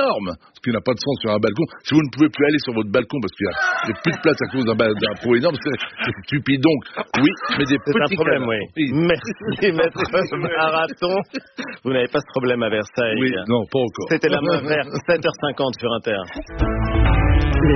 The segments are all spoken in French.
énorme, ce qui n'a pas de sens sur un balcon. Si vous ne pouvez plus aller sur votre balcon parce qu'il n'y a plus de place à cause d'un pot énorme, c'est stupide. Donc, oui, mais des petits problèmes, oui. Merci, maître Marathon. Vous n'avez pas ce problème à Versailles. Oui, non, pas encore. C'était la main vers 7h50 sur Inter. Le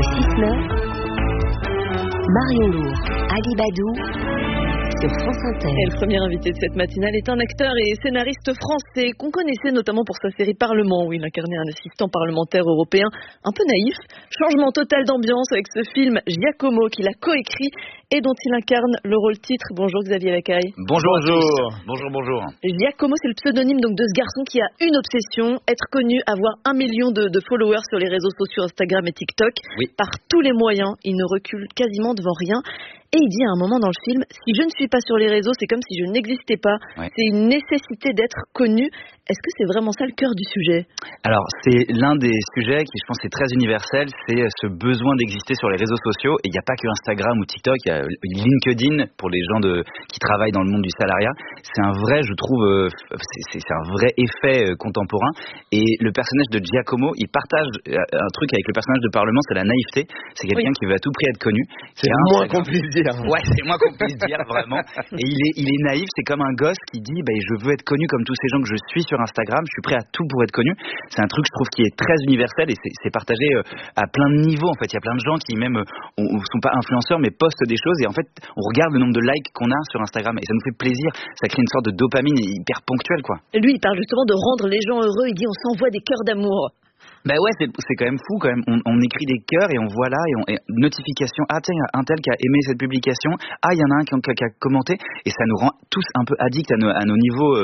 6-9, Marion Lourd, Ali Badou, sur France Inter. Et le premier invité de cette matinale est un acteur et scénariste français qu'on connaissait notamment pour sa série Parlement, où il incarnait un assistant parlementaire européen un peu naïf. Changement total d'ambiance avec ce film Giacomo qu'il a coécrit et dont il incarne le rôle titre. Bonjour Xavier Lacaille. Bonjour. Bonjour. Giacomo, c'est le pseudonyme donc de ce garçon qui a une obsession, être connu, avoir 1 million de followers sur les réseaux sociaux Instagram et TikTok. Oui. Par tous les moyens, il ne recule quasiment devant rien. Et il dit à un moment dans le film, si je ne suis pas sur les réseaux, c'est comme si je n'existais pas. Ouais. C'est une nécessité d'être connu. Est-ce que c'est vraiment ça le cœur du sujet ? Alors, c'est l'un des sujets qui, je pense, est très universel, c'est ce besoin d'exister sur les réseaux sociaux. Et il n'y a pas que Instagram ou TikTok, il y a LinkedIn pour les gens qui travaillent dans le monde du salariat. C'est un vrai, je trouve, c'est un vrai effet contemporain. Et le personnage de Giacomo, il partage un truc avec le personnage de Parlement, c'est la naïveté. C'est quelqu'un qui veut à tout prix être connu. C'est moins qu'on puisse dire. Ouais, c'est moins qu'on puisse dire, vraiment. Et il est naïf, c'est comme un gosse qui dit je veux être connu comme tous ces gens que je suis sur Instagram, je suis prêt à tout pour être connu. C'est un truc, je trouve, qui est très universel et c'est partagé à plein de niveaux. En fait, il y a plein de gens qui même sont pas influenceurs mais postent des choses et en fait, on regarde le nombre de likes qu'on a sur Instagram et ça nous fait plaisir. Ça crée une sorte de dopamine hyper ponctuelle, quoi. Lui, il parle justement de rendre les gens heureux. Il dit on s'envoie des cœurs d'amour. Bah ouais, c'est quand même fou quand même. On écrit des cœurs et on voit là et notification. Ah tiens, il y a un tel qui a aimé cette publication. Ah, il y en a un qui a commenté et ça nous rend tous un peu addicts à nos niveaux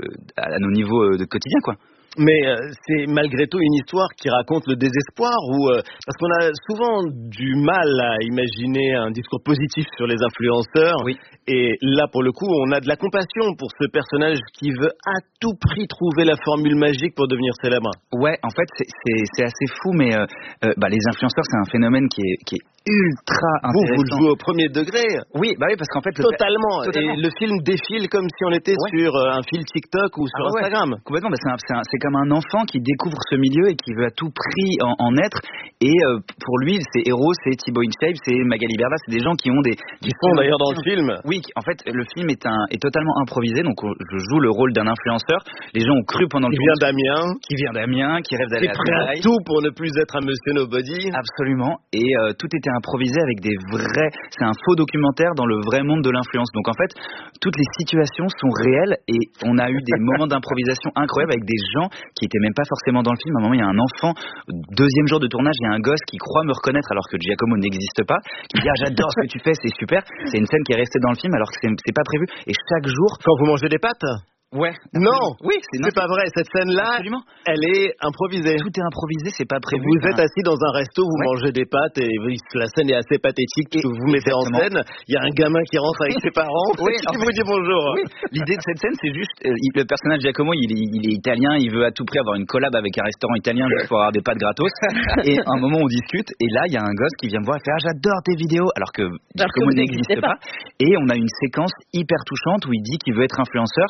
de quotidien, quoi. Mais c'est malgré tout une histoire qui raconte le désespoir parce qu'on a souvent du mal à imaginer un discours positif sur les influenceurs. Oui. Et là, pour le coup, on a de la compassion pour ce personnage qui veut à tout prix trouver la formule magique pour devenir célèbre. Ouais, en fait, c'est assez fou, mais les influenceurs, c'est un phénomène qui est ultra intéressant. Vous le jouez au premier degré. Oui, parce qu'en fait... Totalement. Et le film défile comme si on était sur un fil TikTok ou sur Instagram. Ouais. Complètement. C'est comme un enfant qui découvre ce milieu et qui veut à tout prix en être. Et pour lui, ses héros, c'est Thibaut InShape, c'est Magali Berda, c'est des gens qui ont qui sont d'ailleurs dans le film. Oui, en fait, le film est totalement improvisé. Donc, je joue le rôle d'un influenceur. Les gens ont cru pendant le tournage. Qui vient d'Amiens, qui rêve d'aller à Dubaï. Qui est prêt à tout pour ne plus être un monsieur nobody. Absolument. Et tout était improvisé avec c'est un faux documentaire dans le vrai monde de l'influence. Donc en fait, toutes les situations sont réelles et on a eu des moments d'improvisation incroyables avec des gens qui étaient même pas forcément dans le film. À un moment, il y a un enfant, deuxième jour de tournage, il y a un gosse qui croit me reconnaître alors que Giacomo n'existe pas, qui dit j'adore ce que tu fais, c'est super. C'est une scène qui est restée dans le film alors que c'est pas prévu. Et chaque jour... Quand vous mangez des pâtes ? Ouais. Non. Oui, c'est pas vrai. Cette scène-là, elle est improvisée. Tout est improvisé, c'est pas prévu. Vous êtes assis dans un resto, vous mangez des pâtes et la scène est assez pathétique que vous mettez en scène. Il y a un gamin qui rentre avec ses parents qui vous dit bonjour. Oui. L'idée de cette scène, c'est juste le personnage Giacomo, il est italien, il veut à tout prix avoir une collab avec un restaurant italien juste pour avoir des pâtes gratos. Et à un moment, on discute et là, il y a un gosse qui vient me voir et fait j'adore tes vidéos alors que Giacomo n'existe pas. Et on a une séquence hyper touchante où il dit qu'il veut être influenceur.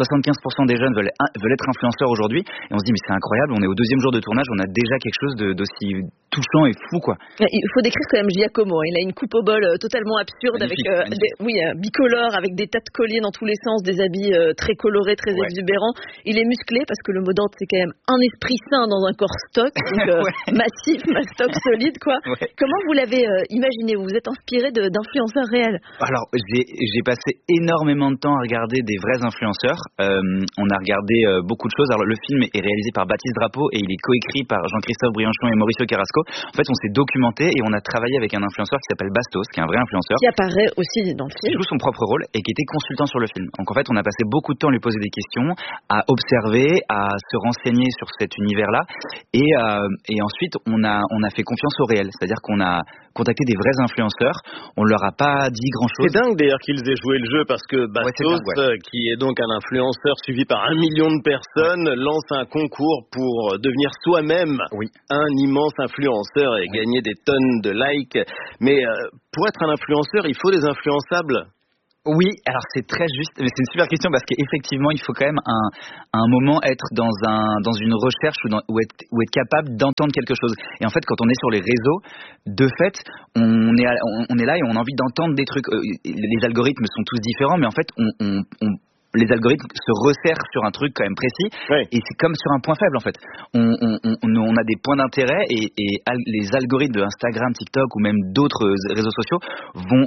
75% des jeunes veulent être influenceurs aujourd'hui et on se dit mais c'est incroyable, on est au deuxième jour de tournage, on a déjà quelque chose d'aussi touchant et fou, quoi. Il faut décrire quand même Giacomo, il a une coupe au bol totalement absurde. Magnifique, avec bicolore avec des tas de colliers dans tous les sens, des habits très colorés, très exubérants. Il est musclé parce que le mot d'ordre c'est quand même un esprit sain dans un corps stock, donc massif, stock solide, quoi. Ouais. Comment vous l'avez imaginé? Vous vous êtes inspiré d'influenceurs réels? Alors j'ai passé énormément de temps à regarder des vrais influenceurs. On a regardé beaucoup de choses. Alors le film est réalisé par Baptiste Drapeau et il est coécrit par Jean-Christophe Brianchon et Mauricio Carrasco. En fait, on s'est documenté et on a travaillé avec un influenceur qui s'appelle Bastos, qui est un vrai influenceur. Qui apparaît aussi dans le film. Qui joue son propre rôle et qui était consultant sur le film. Donc en fait, on a passé beaucoup de temps à lui poser des questions, à observer, à se renseigner sur cet univers-là. Et ensuite, on a fait confiance au réel. C'est-à-dire qu'on a contacté des vrais influenceurs. On leur a pas dit grand-chose. C'est dingue d'ailleurs qu'ils aient joué le jeu parce que Bastos, qui est donc un influenceur suivi par 1 million de personnes, lance un concours pour devenir soi-même un immense influenceur et gagner des tonnes de likes. Mais pour être un influenceur, il faut des influençables. Oui, alors c'est très juste, mais c'est une super question parce qu'effectivement, il faut quand même à un moment être dans une recherche ou être capable d'entendre quelque chose. Et en fait, quand on est sur les réseaux, de fait, on est là et on a envie d'entendre des trucs. Les algorithmes sont tous différents, mais en fait, les algorithmes se resserrent sur un truc quand même précis, et c'est comme sur un point faible en fait. On a des points d'intérêt et les algorithmes de Instagram, TikTok ou même d'autres réseaux sociaux vont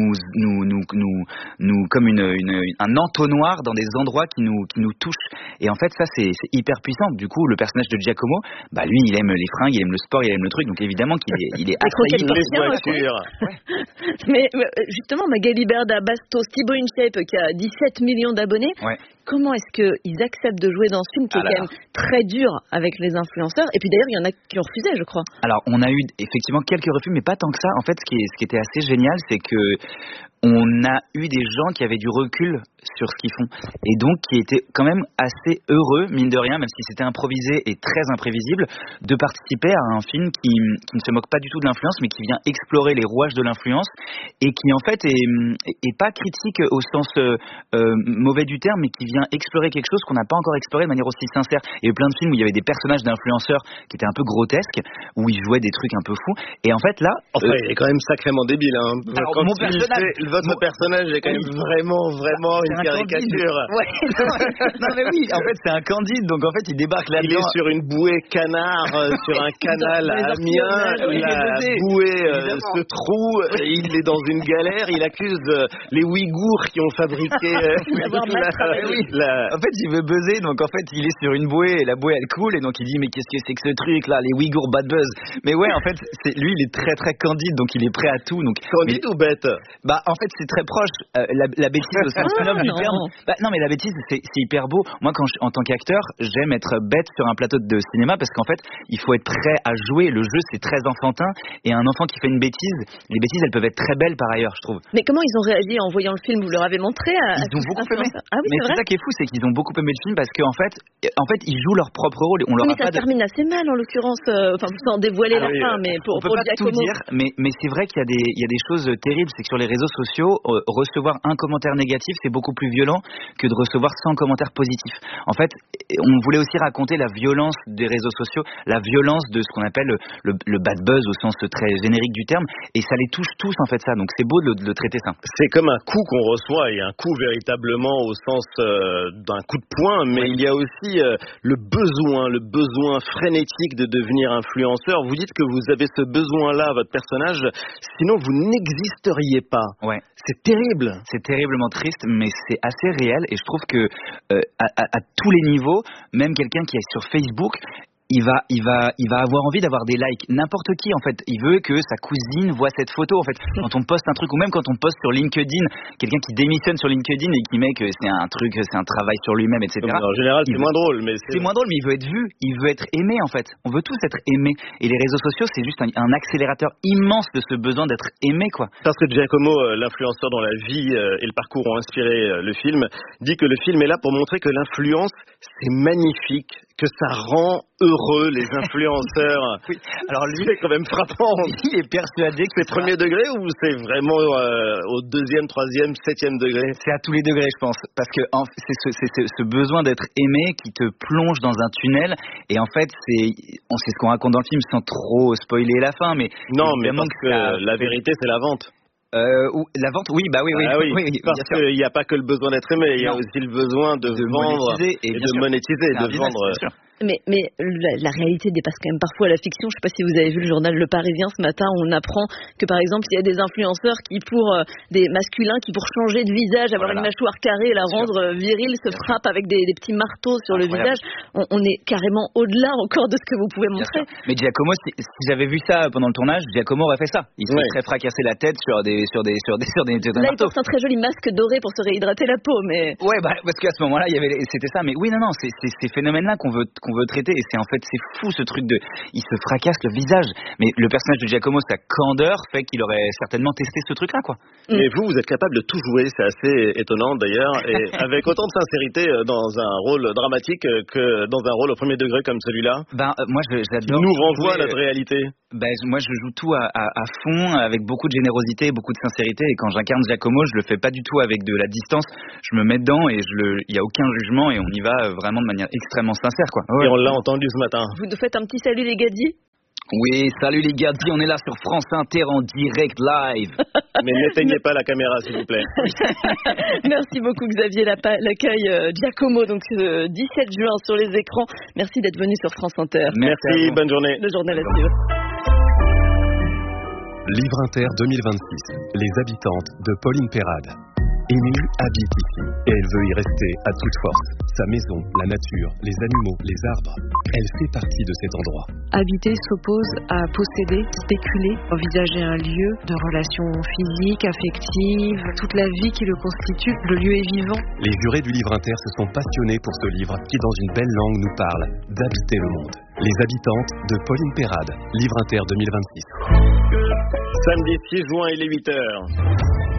nous comme un entonnoir dans des endroits qui nous touchent. Et en fait ça c'est hyper puissant. Du coup le personnage de Giacomo, lui il aime les fringues, il aime le sport, il aime le truc, donc évidemment qu'il est assailli. Mais justement Magali Berda, Bastos, Thibaut InShape qui a 17 millions d'abonnés. Comment est-ce qu'ils acceptent de jouer dans ce film qui est quand même très dur avec les influenceurs? Et puis d'ailleurs, il y en a qui ont refusé, je crois. Alors, on a eu effectivement quelques refus, mais pas tant que ça. En fait, ce qui était assez génial, c'est que on a eu des gens qui avaient du recul sur ce qu'ils font et donc qui étaient quand même assez heureux, mine de rien, même si c'était improvisé et très imprévisible, de participer à un film qui ne se moque pas du tout de l'influence, mais qui vient explorer les rouages de l'influence et qui en fait est pas critique au sens mauvais du terme, mais qui vient explorer quelque chose qu'on n'a pas encore exploré de manière aussi sincère. Il y a eu plein de films où il y avait des personnages d'influenceurs qui étaient un peu grotesques, où ils jouaient des trucs un peu fous, et en fait là... il est quand même sacrément débile, hein. Alors, votre personnage est quand même vraiment une caricature. Non mais oui, en fait c'est un Candide, donc en fait il débarque là-dedans. Il est sur une bouée canard, sur un canal à Amiens, la bouée se troue, il est dans une galère, il accuse les Ouïghours qui ont fabriqué En fait il veut buzzer, donc en fait il est sur une bouée et la bouée elle coule, et donc il dit mais qu'est-ce que c'est que ce truc là, les Ouïghours bad buzz. Mais ouais, en fait lui il est très très Candide, donc il est prêt à tout. Donc Candide ou bête? En fait c'est très proche, la bêtise au sens noble du terme. Non mais la bêtise c'est hyper beau. Moi en tant qu'acteur j'aime être bête sur un plateau de cinéma, parce qu'en fait il faut être prêt à jouer. Le jeu c'est très enfantin, et un enfant qui fait une bêtise, les bêtises elles peuvent être très belles par ailleurs, je trouve. Mais comment ils ont réagi en voyant le film? Vous leur avez montré Ils ont beaucoup aimé. Mais c'est ça qui est fou, c'est qu'ils ont beaucoup aimé le film, parce qu'en fait ils jouent leur propre rôle. Mais ça termine assez mal en l'occurrence, sans dévoiler la fin, mais on peut pas tout dire, mais c'est vrai qu'il y a des choses terribles. C'est que sur les réseaux sociaux, recevoir un commentaire négatif c'est beaucoup plus violent que de recevoir 100 commentaires positifs. En fait, on voulait aussi raconter la violence des réseaux sociaux, la violence de ce qu'on appelle le bad buzz au sens très générique du terme, et ça les touche tous en fait ça, donc c'est beau de le traiter ça. C'est comme un coup qu'on reçoit, et un coup véritablement au sens d'un coup de poing, mais il y a aussi le besoin frénétique de devenir influenceur. Vous dites que vous avez ce besoin-là, votre personnage, sinon vous n'existeriez pas. C'est terrible. C'est terriblement triste, mais c'est assez réel, et je trouve que à tous les niveaux, même quelqu'un qui est sur Facebook, il va avoir envie d'avoir des likes. N'importe qui, en fait. Il veut que sa cousine voit cette photo, en fait. Quand on poste un truc, ou même quand on poste sur LinkedIn, quelqu'un qui démissionne sur LinkedIn et qui met que c'est un truc, c'est un travail sur lui-même, etc. En général, c'est moins drôle, mais c'est moins drôle, mais il veut être vu, il veut être aimé, en fait. On veut tous être aimés. Et les réseaux sociaux, c'est juste un accélérateur immense de ce besoin d'être aimé, quoi. Parce que Giacomo, l'influenceur dont la vie et le parcours ont inspiré le film, dit que le film est là pour montrer que l'influence, c'est magnifique, que ça rend heureux les influenceurs. Oui. Alors lui, c'est quand même frappant. Il est persuadé que c'est premier degré, ou c'est vraiment au deuxième, troisième, septième degré? C'est à tous les degrés, je pense, parce que c'est ce besoin d'être aimé qui te plonge dans un tunnel, et en fait c'est ce qu'on raconte dans le film sans trop spoiler la fin, mais non, mais parce que la vérité c'est la vente. La vente, oui, oui, parce qu'il n'y a pas que le besoin d'être aimé, il y a aussi le besoin de vendre et de monétiser, de vendre. Mais la réalité dépasse quand même parfois la fiction. Je ne sais pas si vous avez vu le journal Le Parisien ce matin, où on apprend que par exemple il y a des influenceurs qui, pour des masculins, qui pour changer de visage, avoir une mâchoire carrée et la rendre virile, se frappent avec des petits marteaux sur le visage. On est carrément au-delà encore de ce que vous pouvez montrer. Mais Giacomo, si j'avais vu ça pendant le tournage, Giacomo aurait fait ça. Il se serait fracassé la tête sur des Là, marteaux. il porte un très joli masque doré pour se réhydrater la peau, mais... Ouais, parce qu'à ce moment-là, c'était ça. Mais oui, non, ces phénomènes-là qu'on veut qu'on veut traiter. Et c'est fou ce truc il se fracasse le visage. Mais le personnage de Giacomo, sa candeur fait qu'il aurait certainement testé ce truc-là, quoi. Mais vous êtes capable de tout jouer, c'est assez étonnant d'ailleurs, et avec autant de sincérité dans un rôle dramatique que dans un rôle au premier degré comme celui-là. Moi, j'adore. Qui nous renvoie à notre réalité. Moi, je joue tout à fond, avec beaucoup de générosité, beaucoup de sincérité. Et quand j'incarne Giacomo, je le fais pas du tout avec de la distance. Je me mets dedans et il y a aucun jugement et on y va vraiment de manière extrêmement sincère, quoi. Et on l'a entendu ce matin. Vous nous faites un petit salut les gadis? Oui, salut les gars, on est là sur France Inter en direct live. Mais n'éteignez pas la caméra, s'il vous plaît. Merci beaucoup Xavier, l'accueil Giacomo, donc 17 juin sur les écrans. Merci d'être venu sur France Inter. Merci, bonne journée. Le journal à suivre. Livre Inter 2026, Les habitantes de Pauline Perrade. Émilie habite ici et elle veut y rester à toute force. Sa maison, la nature, les animaux, les arbres, elle fait partie de cet endroit. Habiter s'oppose à posséder, spéculer, envisager un lieu de relations physiques, affectives, toute la vie qui le constitue. Le lieu est vivant. Les jurés du Livre Inter se sont passionnés pour ce livre qui, dans une belle langue, nous parle d'habiter le monde. Les habitantes de Pauline Perrade, Livre Inter 2026. Samedi 6 juin, il est 8h.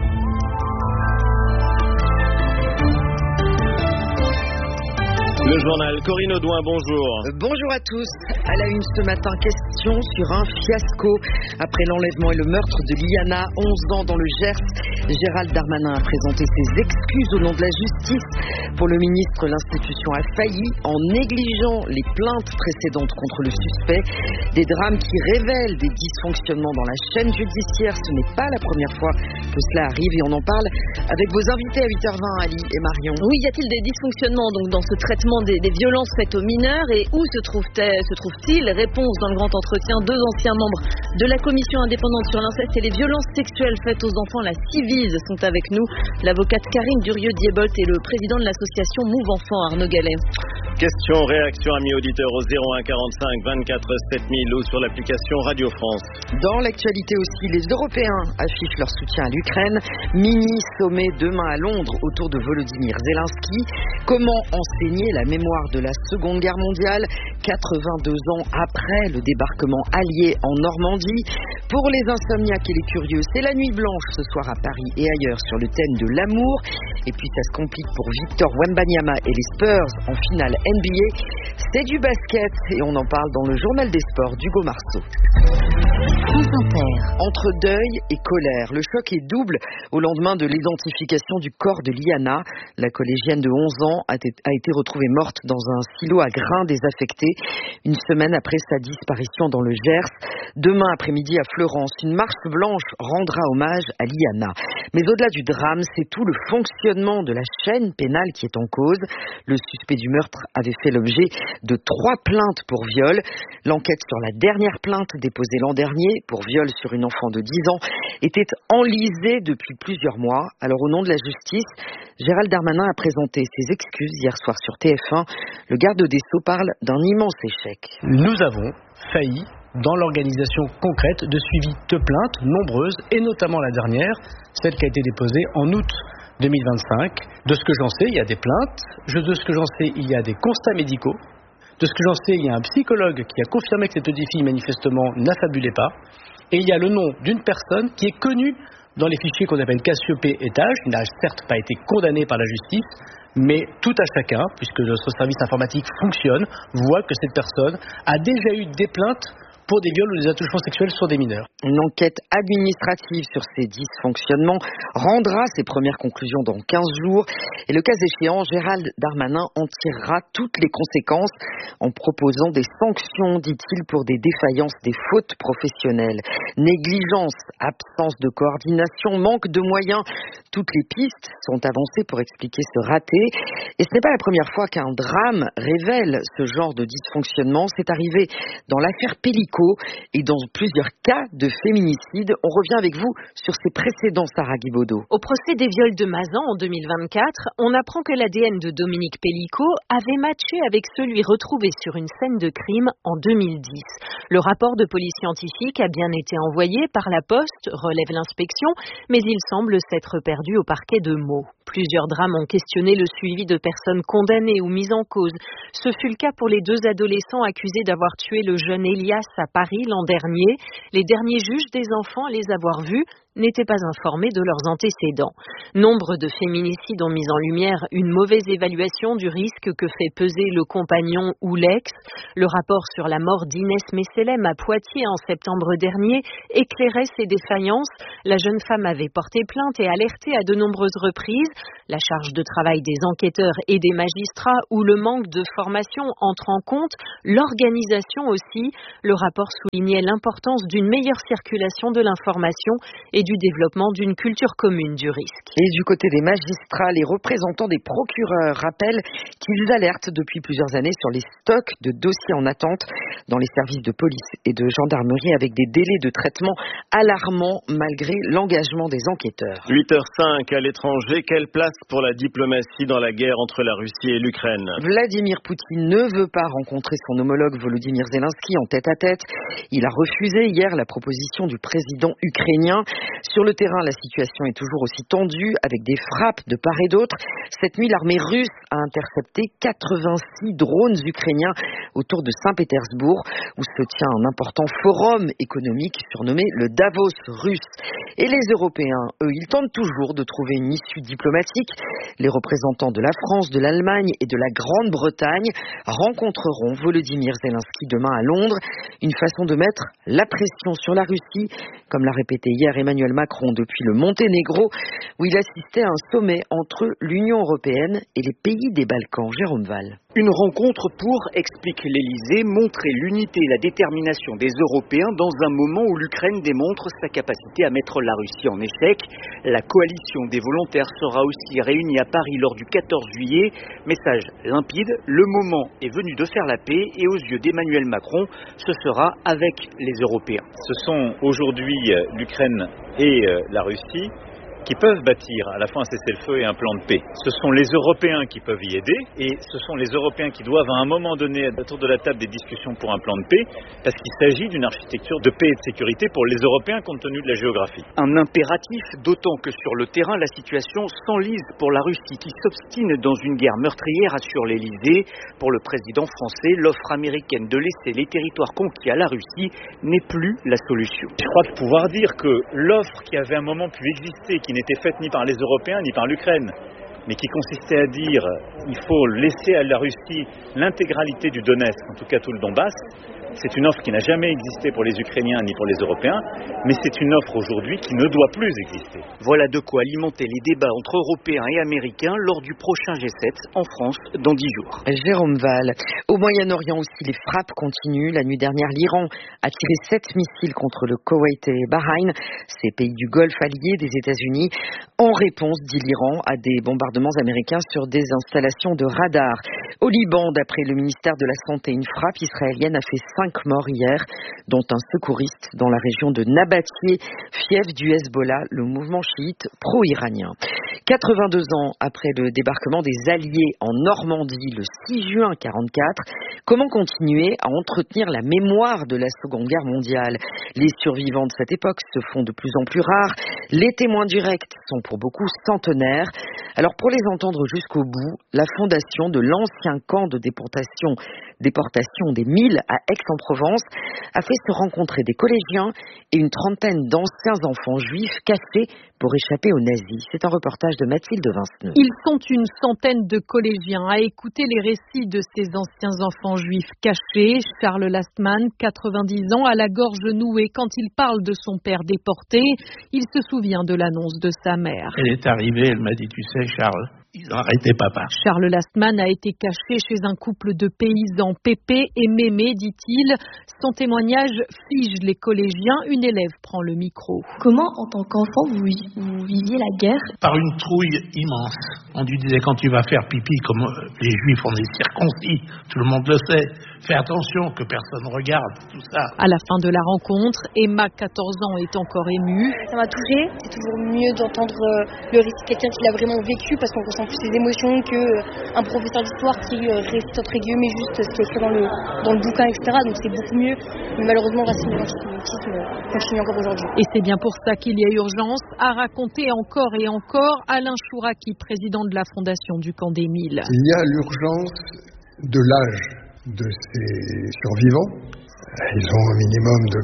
Le journal, Corinne Audouin, bonjour. Bonjour à tous. À la une ce matin, question sur un fiasco. Après l'enlèvement et le meurtre de Liana, 11 ans dans le Gers, Gérald Darmanin a présenté ses excuses au nom de la justice. Pour le ministre, l'institution a failli en négligeant les plaintes précédentes contre le suspect. Des drames qui révèlent des dysfonctionnements dans la chaîne judiciaire. Ce n'est pas la première fois que cela arrive et on en parle avec vos invités à 8h20, Ali et Marion. Oui, y a-t-il des dysfonctionnements donc dans ce traitement des violences faites aux mineurs et où se trouve-t-il? Réponse dans le grand entretien. 2 anciens membres de la commission indépendante sur l'inceste et les violences sexuelles faites aux enfants, la Civise, sont avec nous. L'avocate Karine Durieux-Diebolt et le président de l'association Move Enfants, Arnaud Gallet. Question, réaction, amis auditeurs, au 01 45 24 7000 ou sur l'application Radio France. Dans l'actualité aussi, les Européens affichent leur soutien à l'Ukraine. Mini-sommet demain à Londres autour de Volodymyr Zelensky. Comment enseigner la mémoire de la Seconde Guerre mondiale 82 ans après le débarquement allié en Normandie. Pour les insomniaques et les curieux, c'est la nuit blanche ce soir à Paris et ailleurs sur le thème de l'amour. Et puis ça se complique pour Victor Wembanyama et les Spurs en finale NBA. C'est du basket et on en parle dans le journal des sports d'Hugo Marceau. Entre deuil et colère, le choc est double au lendemain de l'identification du corps de Liana. La collégienne de 11 ans a été retrouvée morte dans un silo à grains désaffecté, une semaine après sa disparition dans le Gers. Demain après-midi à Fleurance, une marche blanche rendra hommage à Liana. Mais au-delà du drame, c'est tout le fonctionnement de la chaîne pénale qui est en cause. Le suspect du meurtre avait fait l'objet de 3 plaintes pour viol. L'enquête sur la dernière plainte déposée l'an dernier pour viol sur une enfant de 10 ans était enlisée depuis plusieurs mois. Alors au nom de la justice, Gérald Darmanin a présenté ses excuses hier soir sur TF1. Le garde des Sceaux parle d'un immense échec. Nous avons failli dans l'organisation concrète de suivi de plaintes nombreuses, et notamment la dernière, celle qui a été déposée en août 2025. De ce que j'en sais, il y a des plaintes. De ce que j'en sais, il y a des constats médicaux. De ce que j'en sais, il y a un psychologue qui a confirmé que cette petite fille, manifestement, n'affabulait pas. Et il y a le nom d'une personne qui est connue dans les fichiers qu'on appelle Cassiopée Étage, qui n'a certes pas été condamnée par la justice, mais tout à chacun, puisque notre service informatique fonctionne, voit que cette personne a déjà eu des plaintes pour des viols ou des attouchements sexuels sur des mineurs. Une enquête administrative sur ces dysfonctionnements rendra ses premières conclusions dans 15 jours. Et le cas échéant, Gérald Darmanin en tirera toutes les conséquences en proposant des sanctions, dit-il, pour des défaillances, des fautes professionnelles. Négligence, absence de coordination, manque de moyens. Toutes les pistes sont avancées pour expliquer ce raté. Et ce n'est pas la première fois qu'un drame révèle ce genre de dysfonctionnement. C'est arrivé dans l'affaire Pellico et dans plusieurs cas de féminicide. On revient avec vous sur ces précédents, Sarah Guibaudot. Au procès des viols de Mazan en 2024, on apprend que l'ADN de Dominique Pellico avait matché avec celui retrouvé sur une scène de crime en 2010. Le rapport de police scientifique a bien été envoyé par la poste, relève l'inspection, mais il semble s'être perdu au parquet de Meaux. Plusieurs drames ont questionné le suivi de personnes condamnées ou mises en cause. Ce fut le cas pour les 2 adolescents accusés d'avoir tué le jeune Elias à Paris l'an dernier. Les derniers juges des enfants à les avoir vus n'étaient pas informés de leurs antécédents. Nombre de féminicides ont mis en lumière une mauvaise évaluation du risque que fait peser le compagnon ou l'ex. Le rapport sur la mort d'Inès Messelem à Poitiers en septembre dernier éclairait ces défaillances. La jeune femme avait porté plainte et alerté à de nombreuses reprises. La charge de travail des enquêteurs et des magistrats ou le manque de formation entre en compte, l'organisation aussi. Le rapport soulignait l'importance d'une meilleure circulation de l'information et du développement d'une culture commune du risque. Et du côté des magistrats, les représentants des procureurs rappellent qu'ils alertent depuis plusieurs années sur les stocks de dossiers en attente dans les services de police et de gendarmerie avec des délais de traitement alarmants malgré l'engagement des enquêteurs. 8h05 à l'étranger, quelle place pour la diplomatie dans la guerre entre la Russie et l'Ukraine? Vladimir Poutine ne veut pas rencontrer son homologue Volodymyr Zelensky en tête-à-tête. Il a refusé hier la proposition du président ukrainien. Sur le terrain, la situation est toujours aussi tendue avec des frappes de part et d'autre. Cette nuit, l'armée russe a intercepté 86 drones ukrainiens autour de Saint-Pétersbourg où se tient un important forum économique surnommé le Davos russe. Et les Européens, eux, ils tentent toujours de trouver une issue diplomatique. Les représentants de la France, de l'Allemagne et de la Grande-Bretagne rencontreront Volodymyr Zelensky demain à Londres. Une façon de mettre la pression sur la Russie, comme l'a répété hier Emmanuel Macron depuis le Monténégro, où il assistait à un sommet entre l'Union européenne et les pays des Balkans. Jérôme Val. Une rencontre pour, explique l'Elysée, montrer l'unité et la détermination des Européens dans un moment où l'Ukraine démontre sa capacité à mettre la Russie en échec. La coalition des volontaires sera aussi réunie à Paris lors du 14 juillet. Message limpide, le moment est venu de faire la paix et aux yeux d'Emmanuel Macron, ce sera avec les Européens. Ce sont aujourd'hui l'Ukraine et la Russie qui peuvent bâtir à la fois un cessez-le-feu et un plan de paix. Ce sont les Européens qui peuvent y aider et ce sont les Européens qui doivent à un moment donné être autour de la table des discussions pour un plan de paix parce qu'il s'agit d'une architecture de paix et de sécurité pour les Européens compte tenu de la géographie. Un impératif, d'autant que sur le terrain, la situation s'enlise pour la Russie qui s'obstine dans une guerre meurtrière, assure l'Elysée. Pour le président français, l'offre américaine de laisser les territoires conquis à la Russie n'est plus la solution. Je crois de pouvoir dire que l'offre qui avait un moment pu exister, qui n'était faite ni par les Européens ni par l'Ukraine, mais qui consistait à dire il faut laisser à la Russie l'intégralité du Donetsk, en tout cas tout le Donbass. C'est une offre qui n'a jamais existé pour les Ukrainiens ni pour les Européens, mais c'est une offre aujourd'hui qui ne doit plus exister. Voilà de quoi alimenter les débats entre Européens et Américains lors du prochain G7 en France dans 10 jours. Jérôme Val. Au Moyen-Orient aussi, les frappes continuent. La nuit dernière, l'Iran a tiré 7 missiles contre le Koweït et Bahreïn, ces pays du Golfe alliés des États-Unis, en réponse, dit l'Iran, à des bombardements américains sur des installations de radars. Au Liban, d'après le ministère de la Santé, une frappe israélienne a fait 5 morts hier, dont un secouriste dans la région de Nabatieh, fief du Hezbollah, le mouvement chiite pro-iranien. 82 ans après le débarquement des Alliés en Normandie le 6 juin 1944, comment continuer à entretenir la mémoire de la Seconde Guerre mondiale? Les survivants de cette époque se font de plus en plus rares, les témoins directs sont pour beaucoup centenaires. Alors pour les entendre jusqu'au bout, la fondation de l'ancien camp de déportation des Milles à Aix-en-Provence a fait se rencontrer des collégiens et une trentaine d'anciens enfants juifs cachés pour échapper aux nazis. C'est un reportage de Mathilde Vinceneux. Ils sont une centaine de collégiens à écouter les récits de ces anciens enfants juifs cachés. Charles Lastman, 90 ans, à la gorge nouée quand il parle de son père déporté. Il se souvient de l'annonce de sa mère. Elle est arrivée, elle m'a dit, tu sais Charles, ils ont arrêté papa. Charles Lastman a été caché chez un couple de paysans, Pépé et Mémé, dit-il. Son témoignage fige les collégiens. Une élève prend le micro. Comment, en tant qu'enfant, vous viviez la guerre? Par une trouille immense. On lui disait, quand tu vas faire pipi, comme les juifs, on est circoncis, tout le monde le sait, fais attention que personne regarde, tout ça. À la fin de la rencontre, Emma, 14 ans, est encore émue. Ça m'a touchée. C'est toujours mieux d'entendre le récit de quelqu'un qui l'a vraiment vécu, parce qu'on ressent ressent plus les émotions qu'un professeur d'histoire qui récite entre guillemets juste ce qui est écrit dans le bouquin, etc. Donc c'est beaucoup mieux. Mais malheureusement, le racisme et l'antisémitisme continue encore aujourd'hui. Et c'est bien pour ça qu'il y a urgence à raconter encore et encore. Alain Chouraki, président de la Fondation du Camp d'Émile. Il y a l'urgence de l'âge de ces survivants. Ils ont un minimum de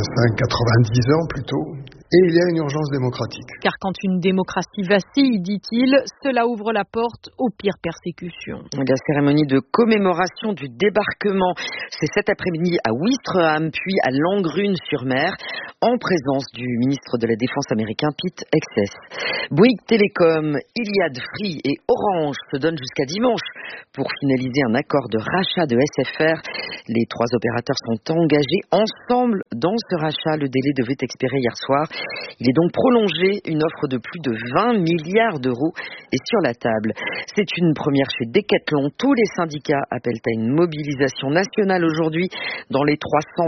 85-90 ans plutôt. Et il y a une urgence démocratique. Car quand une démocratie vacille, dit-il, cela ouvre la porte aux pires persécutions. La cérémonie de commémoration du débarquement, c'est cet après-midi à Ouistreham, puis à Langrune-sur-Mer, en présence du ministre de la Défense américain Pete Hegseth. Bouygues Télécom, Iliad Free et Orange se donnent jusqu'à dimanche pour finaliser un accord de rachat de SFR. Les trois opérateurs sont engagés ensemble dans ce rachat. Le délai devait expirer hier soir. Il est donc prolongé. Une offre de plus de 20 milliards d'euros est sur la table. C'est une première chez Decathlon. Tous les syndicats appellent à une mobilisation nationale aujourd'hui dans les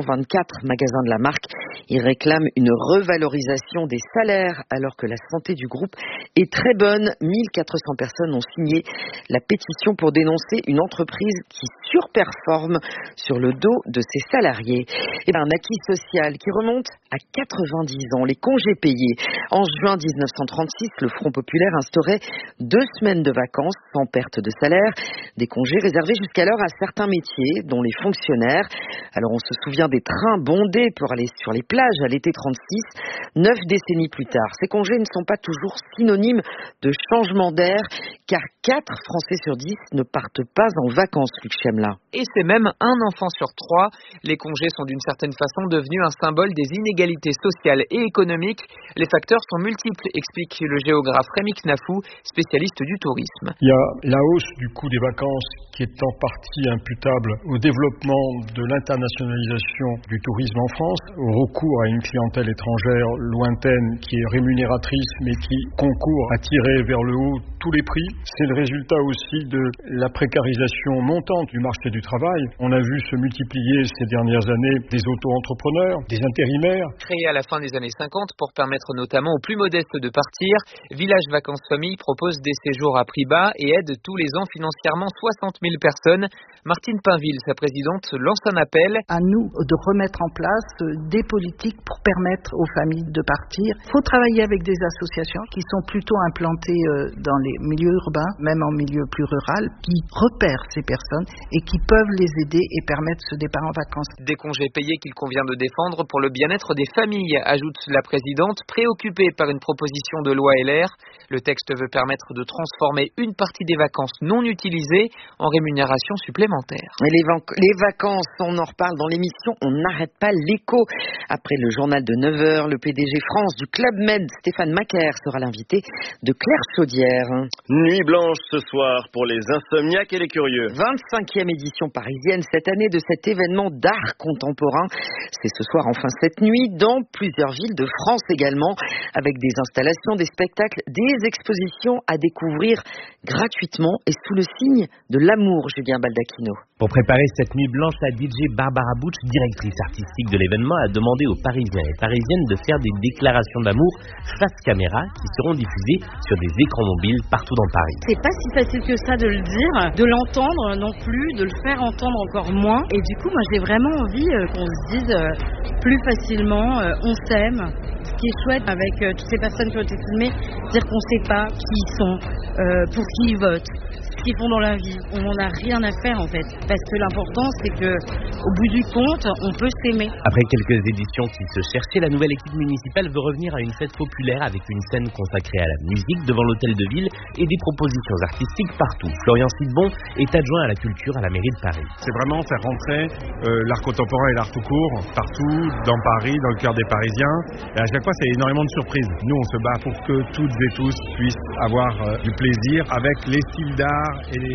324 magasins de la marque. Ils réclament une revalorisation des salaires alors que la santé du groupe est très bonne. 1400 personnes ont signé la pétition pour dénoncer une entreprise qui surperforme sur le dos de ses salariés. Et un acquis social qui remonte à 90 ans. Les congés payés. En juin 1936, le Front populaire instaurait 2 semaines de vacances sans perte de salaire. Des congés réservés jusqu'alors à certains métiers, dont les fonctionnaires. Alors on se souvient des trains bondés pour aller sur les plages à l'été 36. 9 décennies plus tard, ces congés ne sont pas toujours synonymes de changement d'air, car 4 Français sur 10 ne partent pas en vacances, Luc Chemla. Et c'est même un enfant sur 3. Les congés sont d'une certaine façon devenus un symbole des inégalités sociales et économiques. Les facteurs sont multiples, explique le géographe Rémi Knafou, spécialiste du tourisme. Il y a la hausse du coût des vacances qui est en partie imputable au développement de l'internationalisation du tourisme en France, au recours à une clientèle étrangère lointaine qui est rémunératrice mais qui concourt à tirer vers le haut tous les prix. C'est le résultat aussi de la précarisation montante du marché du travail. On a vu se multiplier ces dernières années des auto-entrepreneurs, des intérimaires. Créé à la fin des années 50 pour permettre notamment aux plus modestes de partir, Village Vacances Famille propose des séjours à prix bas et aide tous les ans financièrement 60 000 personnes. Martine Pinville, sa présidente, lance un appel. À nous de remettre en place des politiques pour permettre aux familles de partir. Il faut travailler avec des associations qui sont plutôt implantées dans les milieux urbains, même en milieu plus rural, qui repèrent ces personnes et qui peuvent les aider et permettre ce départ en vacances. Des congés payés qu'il convient de défendre pour le bien-être des familles, ajoute la présidente, préoccupée par une proposition de loi LR. Le texte veut permettre de transformer une partie des vacances non utilisées en rémunération supplémentaire. Et les vacances, on en reparle dans l'émission On n'arrête pas l'écho. Après le journal de 9h, le PDG France du Club Med, Stéphane Macaire, sera l'invité de Claire Chaudière. Nuit blanche ce soir pour les insomniaques et les curieux. 25e édition parisienne cette année de cet événement d'art contemporain. C'est ce soir, enfin cette nuit, dans plusieurs villes de France également, avec des installations, des spectacles, des expositions à découvrir gratuitement et sous le signe de l'amour, Julien Baldacchino. Pour préparer cette nuit blanche, la DJ Barbara Butch, directrice artistique de l'événement, a demandé aux Parisiens et Parisiennes de faire des déclarations d'amour face caméra qui seront diffusées sur des écrans mobiles partout dans Paris. C'est pas si facile que ça de le dire, de l'entendre non plus, de le faire entendre encore moins. Et du coup, moi j'ai vraiment envie qu'on se dise plus facilement on s'aime. Ce qui est chouette avec toutes ces personnes qui ont été filmées, dire qu'on sait pas qui ils sont, pour qui ils votent, ce qu'ils font dans la vie. On n'en a rien à faire en fait. Parce que l'important c'est que au bout du compte, on peut s'aimer. Après quelques éditions qui se cherchaient, la nouvelle équipe municipale veut revenir à une fête populaire avec une scène consacrée à la musique devant l'hôtel de ville et des propositions artistiques partout. Florian Sidbon est adjoint à la culture à la mairie de Paris. C'est vraiment faire rentrer l'art contemporain et l'art tout court partout dans Paris, dans le cœur des Parisiens. Et à chaque fois, c'est énormément de surprises. Nous, on se bat pour que toutes et tous puissent avoir du plaisir avec les styles d'art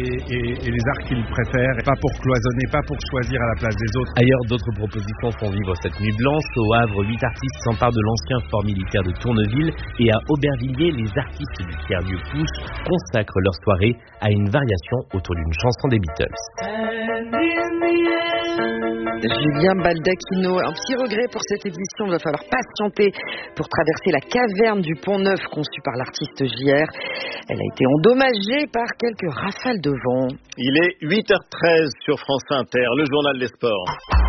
et les arts qu'ils préfèrent. Pas pour cloisonner, pas pour choisir à la place des autres. Ailleurs, d'autres propositions font vivre cette nuit blanche. Au Havre, 8 artistes s'emparent de l'ancien fort militaire de Tourneville. Et à Aubervilliers, les artistes du tiers-lieu Pouce consacrent leur soirée à une variation autour d'une chanson des Beatles. Julien Baldacchino. Un petit regret pour cette édition, il va falloir patienter pour traverser la caverne du Pont-Neuf conçue par l'artiste JR. Elle a été endommagée par quelques rafales de vent. Il est 8h13 sur France Inter, le journal des sports.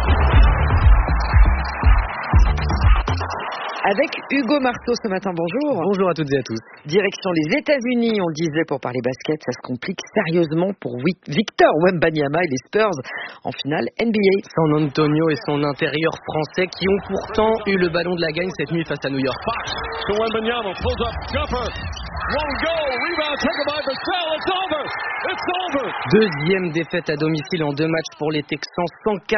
Avec Hugo Marteau ce matin, bonjour. Bonjour à toutes et à tous. Direction les États-Unis, on le disait pour parler basket, ça se complique sérieusement pour Victor Wembanyama et les Spurs en finale NBA. San Antonio et son intérieur français qui ont pourtant eu le ballon de la gagne cette nuit face à New York. So Wembanyama pulls up, jumper, won't go, rebound taken by Vassell, it's over, it's over. Deuxième défaite à domicile en 2 matchs pour les Texans,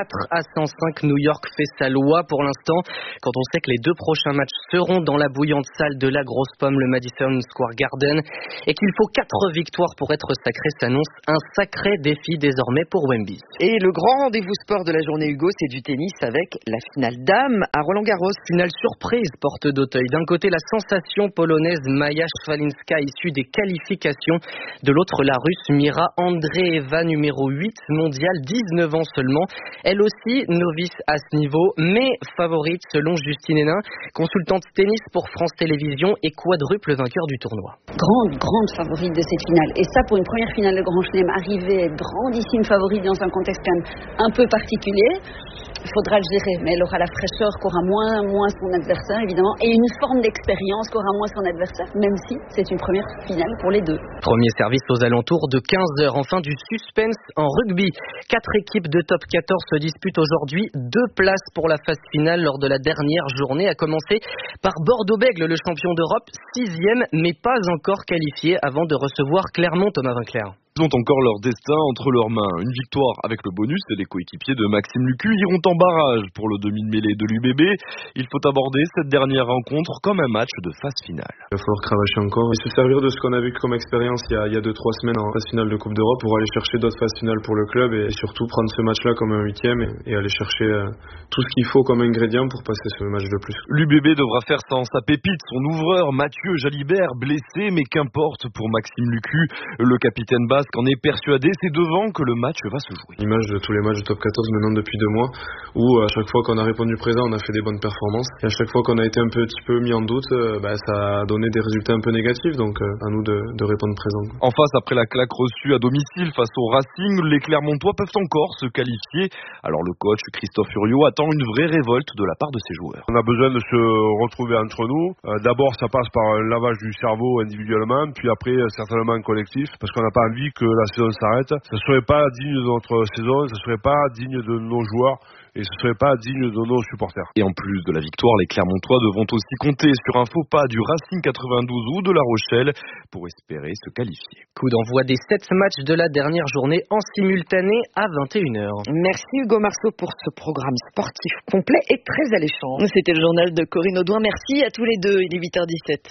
104-105. New York fait sa loi pour l'instant, quand on sait que les 2 prochains matchs seront dans la bouillante salle de la Grosse Pomme, le Madison Square Garden, et qu'il faut 4 victoires pour être sacré, s'annonce un sacré défi désormais pour Wemby. Et le grand rendez-vous sport de la journée, Hugo, c'est du tennis avec la finale dames à Roland-Garros. Finale surprise, porte d'Auteuil. D'un côté, la sensation polonaise Maja Szwalinska, issue des qualifications. De l'autre, la Russe Mira Andreeva, numéro 8 mondiale, 19 ans seulement. Elle aussi novice à ce niveau, mais favorite selon Justine Hénin, consultante tennis pour France Télévisions et quadruple vainqueur du tournoi. Grande favorite de cette finale. Et ça, pour une première finale de Grand Chelem, arriver grandissime favorite dans un contexte quand même un peu particulier. Il faudra le gérer, mais elle aura la fraîcheur qu'aura moins son adversaire, évidemment, et une forme d'expérience qu'aura moins son adversaire, même si c'est une première finale pour les 2. Premier service aux alentours de 15h. Enfin, du suspense en rugby. 4 équipes de top 14 se disputent aujourd'hui 2 places pour la phase finale lors de la dernière journée, à commencer par Bordeaux-Bègles, le champion d'Europe, 6e, mais pas encore qualifié avant de recevoir Clermont, Thomas Vinclair. Ils ont encore leur destin entre leurs mains. Une victoire avec le bonus et les coéquipiers de Maxime Lucu iront en barrage pour le demi-mêlée de l'UBB. Il faut aborder cette dernière rencontre comme un match de phase finale. Il va falloir cravacher encore et se servir de ce qu'on a vu comme expérience il y a 2-3 semaines en phase finale de Coupe d'Europe pour aller chercher d'autres phases finales pour le club et surtout prendre ce match-là comme un 8e et aller chercher tout ce qu'il faut comme ingrédient pour passer ce match de plus. L'UBB devra faire sans sa pépite, son ouvreur Mathieu Jalibert, blessé, mais qu'importe pour Maxime Lucu, le capitaine basque en est persuadé, c'est devant que le match va se jouer. L'image de tous les matchs de top 14 maintenant depuis 2 mois, où à chaque fois qu'on a répondu présent, on a fait des bonnes performances. Et à chaque fois qu'on a été un petit peu mis en doute, ça a donné des résultats un peu négatifs, donc à nous de répondre présent. En face, après la claque reçue à domicile face au Racing, les Clermontois peuvent encore se qualifier. Alors le coach Christophe Uriot attend une vraie révolte de la part de ses joueurs. On a besoin de se retrouver entre nous. D'abord, ça passe par un lavage du cerveau individuellement, puis après, certainement collectif, parce qu'on n'a pas envie que la saison s'arrête. Ce ne serait pas digne de notre saison, ce ne serait pas digne de nos joueurs et ce ne serait pas digne de nos supporters. Et en plus de la victoire, les Clermontois devront aussi compter sur un faux pas du Racing 92 ou de La Rochelle pour espérer se qualifier. Coup d'envoi des 7 matchs de la dernière journée en simultané à 21h. Merci Hugo Marceau pour ce programme sportif complet et très alléchant. C'était le journal de Corinne Audouin. Merci à tous les deux. Il est 8h17.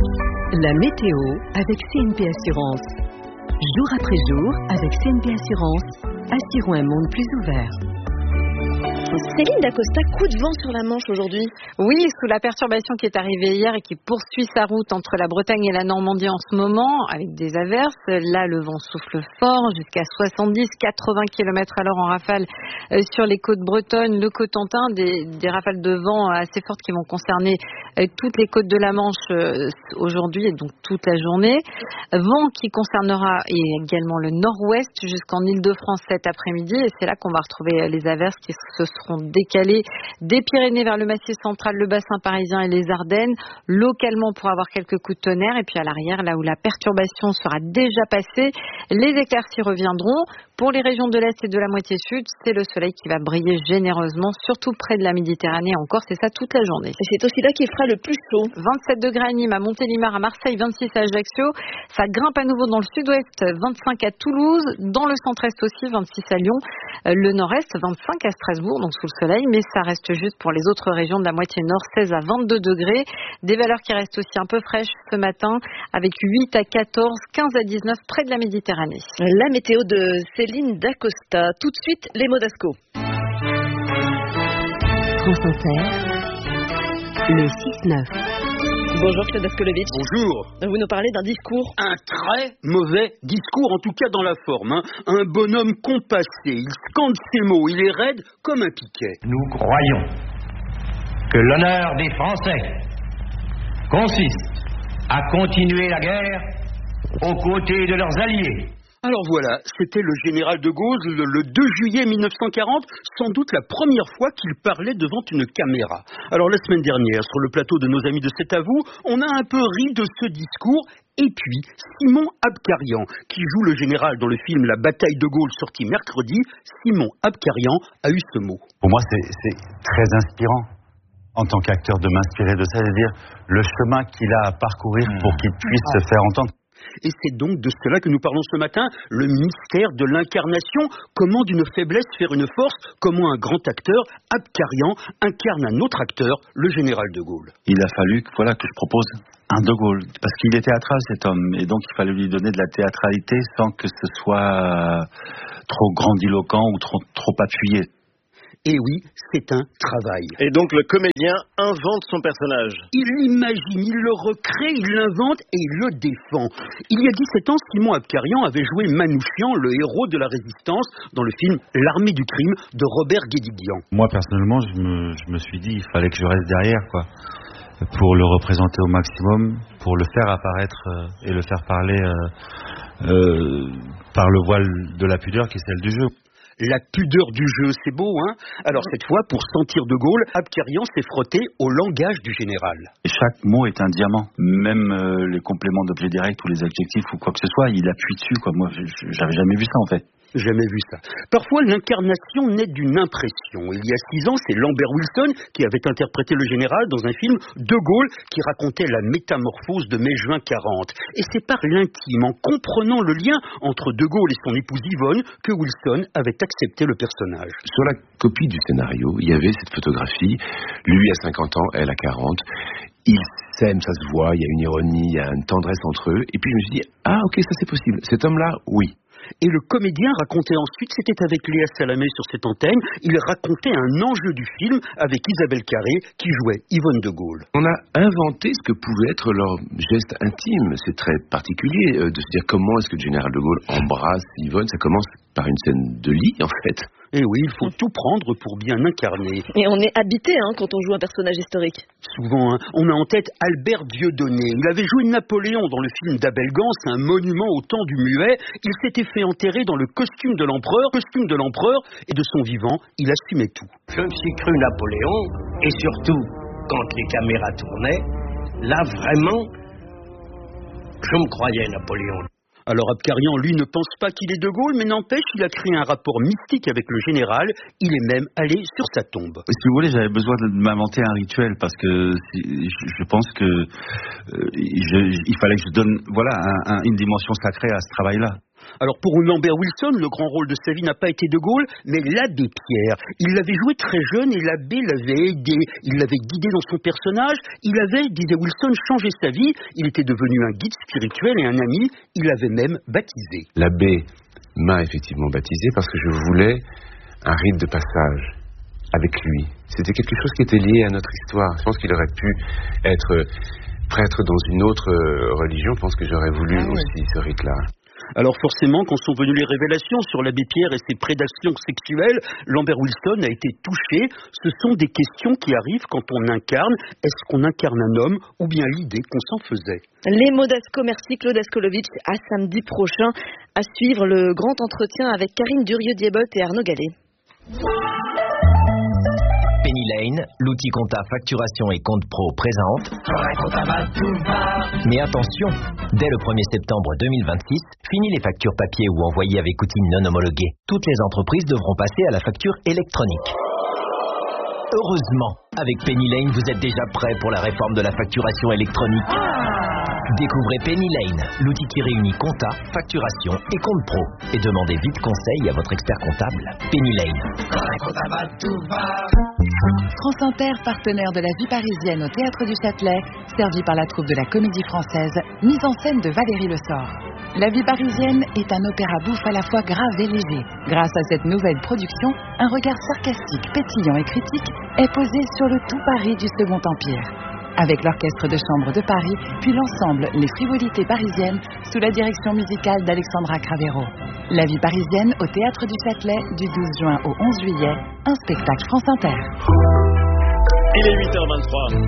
La météo avec CNP Assurance. Jour après jour, avec CNP Assurance, assurons un monde plus ouvert. Céline Dacosta, coup de vent sur la Manche aujourd'hui. Oui, sous la perturbation qui est arrivée hier et qui poursuit sa route entre la Bretagne et la Normandie en ce moment, avec des averses. Là, le vent souffle fort, jusqu'à 70-80 km/h en rafale sur les côtes bretonnes, le Cotentin, des rafales de vent assez fortes qui vont concerner toutes les côtes de la Manche aujourd'hui et donc toute la journée. Vent qui concernera également le nord-ouest jusqu'en Île-de-France cet après-midi et c'est là qu'on va retrouver les averses qui se seront décalées des Pyrénées vers le Massif central, le bassin parisien et les Ardennes. Localement, pour avoir quelques coups de tonnerre et puis à l'arrière, là où la perturbation sera déjà passée, les éclaircies reviendront. Pour les régions de l'Est et de la moitié sud, c'est le soleil qui va briller généreusement, surtout près de la Méditerranée encore, c'est ça toute la journée. Et c'est aussi là qu'il fera le plus chaud. 27 degrés à Nîmes, à Montélimar, à Marseille, 26 à Ajaccio. Ça grimpe à nouveau dans le sud-ouest, 25 à Toulouse, dans le centre-est aussi, 26 à Lyon, le nord-est, 25 à Strasbourg, donc sous le soleil, mais ça reste juste pour les autres régions de la moitié nord, 16 à 22 degrés. Des valeurs qui restent aussi un peu fraîches ce matin, avec 8 à 14, 15 à 19 près de la Méditerranée. La météo de Céline Dacosta. Tout de suite, les mots d'Asco. France Inter, le 6-9. Bonjour Claude Askolovitch. Bonjour. Vous nous parlez d'un discours. Un très mauvais discours, en tout cas dans la forme. Un bonhomme compassé, il scande ses mots, il est raide comme un piquet. Nous croyons que l'honneur des Français consiste à continuer la guerre aux côtés de leurs alliés. Alors voilà, c'était le général de Gaulle le 2 juillet 1940, sans doute la première fois qu'il parlait devant une caméra. Alors la semaine dernière, sur le plateau de nos amis de C'est à vous, on a un peu ri de ce discours. Et puis, Simon Abkarian, qui joue le général dans le film La bataille de Gaulle sorti mercredi, Simon Abkarian a eu ce mot. Pour moi, c'est très inspirant en tant qu'acteur de m'inspirer de ça, c'est-à-dire le chemin qu'il a à parcourir pour qu'il puisse se faire entendre. Et c'est donc de cela que nous parlons ce matin, le mystère de l'incarnation. Comment d'une faiblesse faire une force? Comment un grand acteur, Abkarian, incarne un autre acteur, le général de Gaulle? Il a fallu que je propose un de Gaulle, parce qu'il est théâtral cet homme, et donc il fallait lui donner de la théâtralité sans que ce soit trop grandiloquent ou trop appuyé. Et oui, c'est un travail. Et donc le comédien invente son personnage. Il l'imagine, il le recrée, il l'invente et il le défend. Il y a 17 ans, Simon Abkarian avait joué Manouchian, le héros de la résistance, dans le film L'armée du crime de Robert Guédiguian. Moi personnellement, je me suis dit, il fallait que je reste derrière, pour le représenter au maximum, pour le faire apparaître et le faire parler par le voile de la pudeur qui est celle du jeu. La pudeur du jeu, c'est beau, hein? Alors cette fois, pour sentir de Gaulle, Abkarian s'est frotté au langage du général. Et chaque mot est un diamant, même les compléments d'objet direct ou les adjectifs ou quoi que ce soit, il appuie dessus, Moi, j'avais jamais vu ça en fait. Jamais vu ça. Parfois, l'incarnation naît d'une impression. Il y a 6 ans, c'est Lambert Wilson qui avait interprété le général dans un film De Gaulle qui racontait la métamorphose de mai-juin 40. Et c'est par l'intime, en comprenant le lien entre De Gaulle et son épouse Yvonne, que Wilson avait accepté le personnage. Sur la copie du scénario, il y avait cette photographie, lui à 50 ans, elle à 40. Ils s'aiment, ça se voit, il y a une ironie, il y a une tendresse entre eux. Et puis je me suis dit, ok, ça c'est possible. Cet homme-là, oui. Et le comédien racontait ensuite, c'était avec Léa Salamé sur cette antenne, il racontait un enjeu du film avec Isabelle Carré qui jouait Yvonne de Gaulle. On a inventé ce que pouvait être leur geste intime. C'est très particulier de se dire comment est-ce que le général de Gaulle embrasse Yvonne. Ça commence par une scène de lit en fait. Et oui, il faut tout prendre pour bien incarner. Et on est habité quand on joue un personnage historique. Souvent, on a en tête Albert Dieudonné. Il avait joué Napoléon dans le film d'Abel Gance, un monument au temps du muet. Il s'était fait enterrer dans le costume de l'empereur, et de son vivant, il assumait tout. Je me suis cru Napoléon, et surtout, quand les caméras tournaient, là vraiment, je me croyais Napoléon. Alors Abkarian, lui, ne pense pas qu'il est de Gaulle, mais n'empêche, il a créé un rapport mystique avec le général. Il est même allé sur sa tombe. Si vous voulez, j'avais besoin de m'inventer un rituel parce que je pense que il fallait que je donne une dimension sacrée à ce travail-là. Alors pour Lambert Wilson, le grand rôle de sa vie n'a pas été de Gaulle, mais l'abbé Pierre. Il l'avait joué très jeune et l'abbé l'avait aidé. Il l'avait guidé dans son personnage. Il avait, disait Wilson, changé sa vie. Il était devenu un guide spirituel et un ami. Il l'avait même baptisé. L'abbé m'a effectivement baptisé parce que je voulais un rite de passage avec lui. C'était quelque chose qui était lié à notre histoire. Je pense qu'il aurait pu être prêtre dans une autre religion. Je pense que j'aurais voulu aussi ce rite-là. Alors forcément, quand sont venues les révélations sur l'abbé Pierre et ses prédations sexuelles, Lambert Wilson a été touché. Ce sont des questions qui arrivent quand on incarne. Est-ce qu'on incarne un homme ou bien l'idée qu'on s'en faisait? Les mots d'Asko, merci Claude Askolovitch. À samedi prochain, à suivre le grand entretien avec Karine Durieux-Diebot et Arnaud Gallet. Penny Lane, l'outil compta facturation et compte pro présente. Mais attention, dès le 1er septembre 2026, fini les factures papier ou envoyées avec outils non homologués. Toutes les entreprises devront passer à la facture électronique. Heureusement, avec Penny Lane, vous êtes déjà prêt pour la réforme de la facturation électronique. Découvrez Penny Lane, l'outil qui réunit compta, facturation et compte pro. Et demandez vite conseil à votre expert comptable. Penny Lane. France Inter, partenaire de la vie parisienne au Théâtre du Châtelet, servi par la troupe de la Comédie Française, mise en scène de Valérie Lessort. La vie parisienne est un opéra bouffe à la fois grave et léger. Grâce à cette nouvelle production, un regard sarcastique, pétillant et critique est posé sur le tout Paris du Second Empire. avec l'Orchestre de Chambre de Paris, puis l'ensemble Les Frivolités Parisiennes, sous la direction musicale d'Alexandra Cravero. La vie parisienne au Théâtre du Châtelet, du 12 juin au 11 juillet, un spectacle France Inter. Il est 8h23.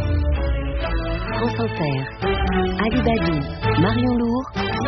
France Inter, Ali Badi, Marion Lourd,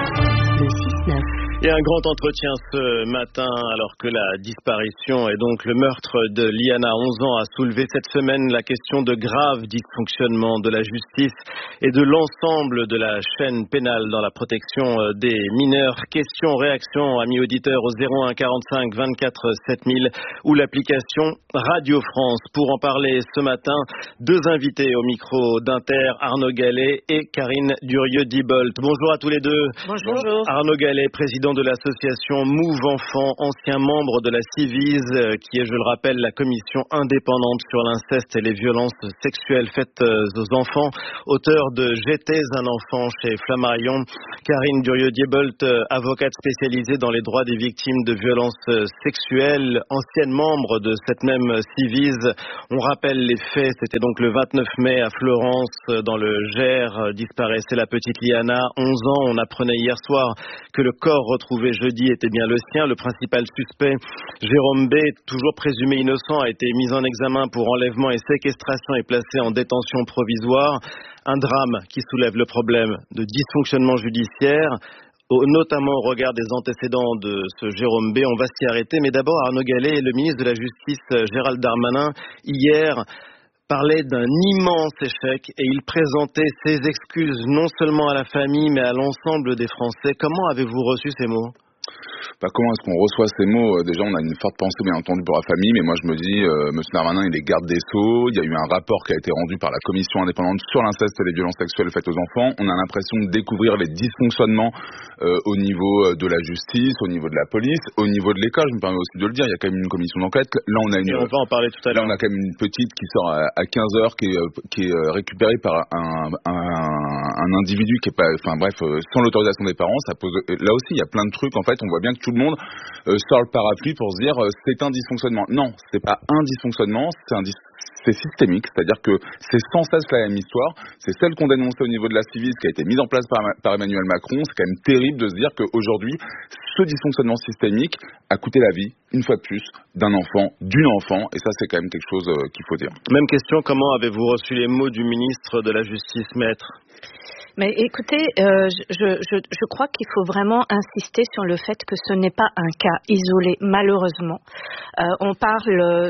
le 6-9. Et un grand entretien ce matin alors que la disparition et donc le meurtre de Liana, 11 ans, a soulevé cette semaine la question de graves dysfonctionnements de la justice et de l'ensemble de la chaîne pénale dans la protection des mineurs. Questions, réactions, amis auditeurs, au 01 45 24 7000 ou l'application Radio France. Pour en parler ce matin, deux invités au micro d'Inter, Arnaud Gallet et Karine Durieux-Dibolt. Bonjour à tous les deux. Bonjour. Arnaud Gallet, président de l'association Move Enfants, ancien membre de la Civise, qui est, je le rappelle, la commission indépendante sur l'inceste et les violences sexuelles faites aux enfants, auteur de J'étais un enfant chez Flammarion. Karine Durieux-Dibolt, avocate spécialisée dans les droits des victimes de violences sexuelles, ancienne membre de cette même Civise. On rappelle les faits, c'était donc le 29 mai à Florence, dans le Gers, disparaissait la petite Liana, 11 ans. On apprenait hier soir que le corps retrouvé jeudi était bien le sien. Le principal suspect, Jérôme B, toujours présumé innocent, a été mis en examen pour enlèvement et séquestration et placé en détention provisoire. Un drame qui soulève le problème de dysfonctionnement judiciaire, notamment au regard des antécédents de ce Jérôme B. On va s'y arrêter. Mais d'abord, Arnaud Gallet, le ministre de la Justice, Gérald Darmanin, hier parlait d'un immense échec et il présentait ses excuses non seulement à la famille mais à l'ensemble des Français. Comment avez-vous reçu ces mots ? Comment est-ce qu'on reçoit ces mots ? Déjà, on a une forte pensée, bien entendu, pour la famille, mais moi, je me dis, M. Darmanin, il est garde des Sceaux, il y a eu un rapport qui a été rendu par la commission indépendante sur l'inceste et les violences sexuelles faites aux enfants. On a l'impression de découvrir les dysfonctionnements au niveau de la justice, au niveau de la police, au niveau de l'école, je me permets aussi de le dire, il y a quand même une commission d'enquête. Là, on a et on va en parler tout à l'heure. Là, on a quand même une petite qui sort à 15h, qui est récupérée par un individu qui est pas, sans l'autorisation des parents. Ça pose, là aussi, il y a plein de trucs, en fait, on voit bien que tout le monde sort le parapluie pour se dire c'est un dysfonctionnement. Non, c'est pas un dysfonctionnement, c'est systémique, c'est-à-dire que c'est sans cesse la même histoire. C'est celle qu'on dénonçait au niveau de la Civise qui a été mise en place par Emmanuel Macron. C'est quand même terrible de se dire qu'aujourd'hui, ce dysfonctionnement systémique a coûté la vie, une fois de plus, d'un enfant, d'une enfant, et ça c'est quand même quelque chose qu'il faut dire. Même question, comment avez-vous reçu les mots du ministre de la Justice, maître ? Mais écoutez, je crois qu'il faut vraiment insister sur le fait que ce n'est pas un cas isolé, malheureusement. On parle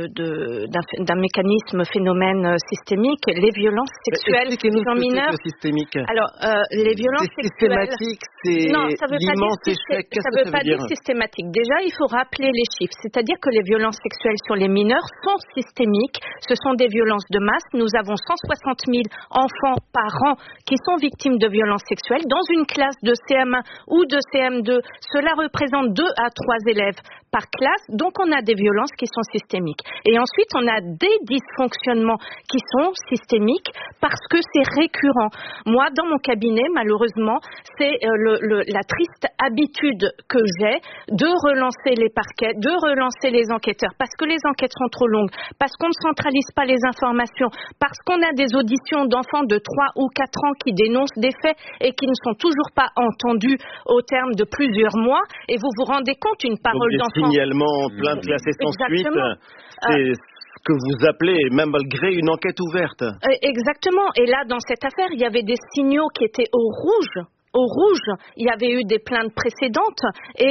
d'un mécanisme, phénomène systémique. Les violences sexuelles sur mineurs. Systémique. Alors, les violences sexuelles. Systématique, c'est l'immense échec. Ça ne veut pas dire systématique. Déjà, il faut rappeler les chiffres. C'est-à-dire que les violences sexuelles sur les mineurs sont systémiques. Ce sont des violences de masse. Nous avons 160 000 enfants par an qui sont victimes de violences sexuelles dans une classe de CM1 ou de CM2. Cela représente 2 à 3 élèves par classe, donc on a des violences qui sont systémiques. Et ensuite, on a des dysfonctionnements qui sont systémiques parce que c'est récurrent. Moi, dans mon cabinet, malheureusement, c'est la triste habitude que j'ai de relancer les parquets, de relancer les enquêteurs, parce que les enquêtes sont trop longues, parce qu'on ne centralise pas les informations, parce qu'on a des auditions d'enfants de 3 ou 4 ans qui dénoncent des faits et qui ne sont toujours pas entendus au terme de plusieurs mois. Et vous vous rendez compte, une parole d'enfant... Signalement, plainte classée sans suite, c'est ce que vous appelez, même malgré une enquête ouverte. Exactement. Et là, dans cette affaire, il y avait des signaux qui étaient au rouge. Au rouge, il y avait eu des plaintes précédentes et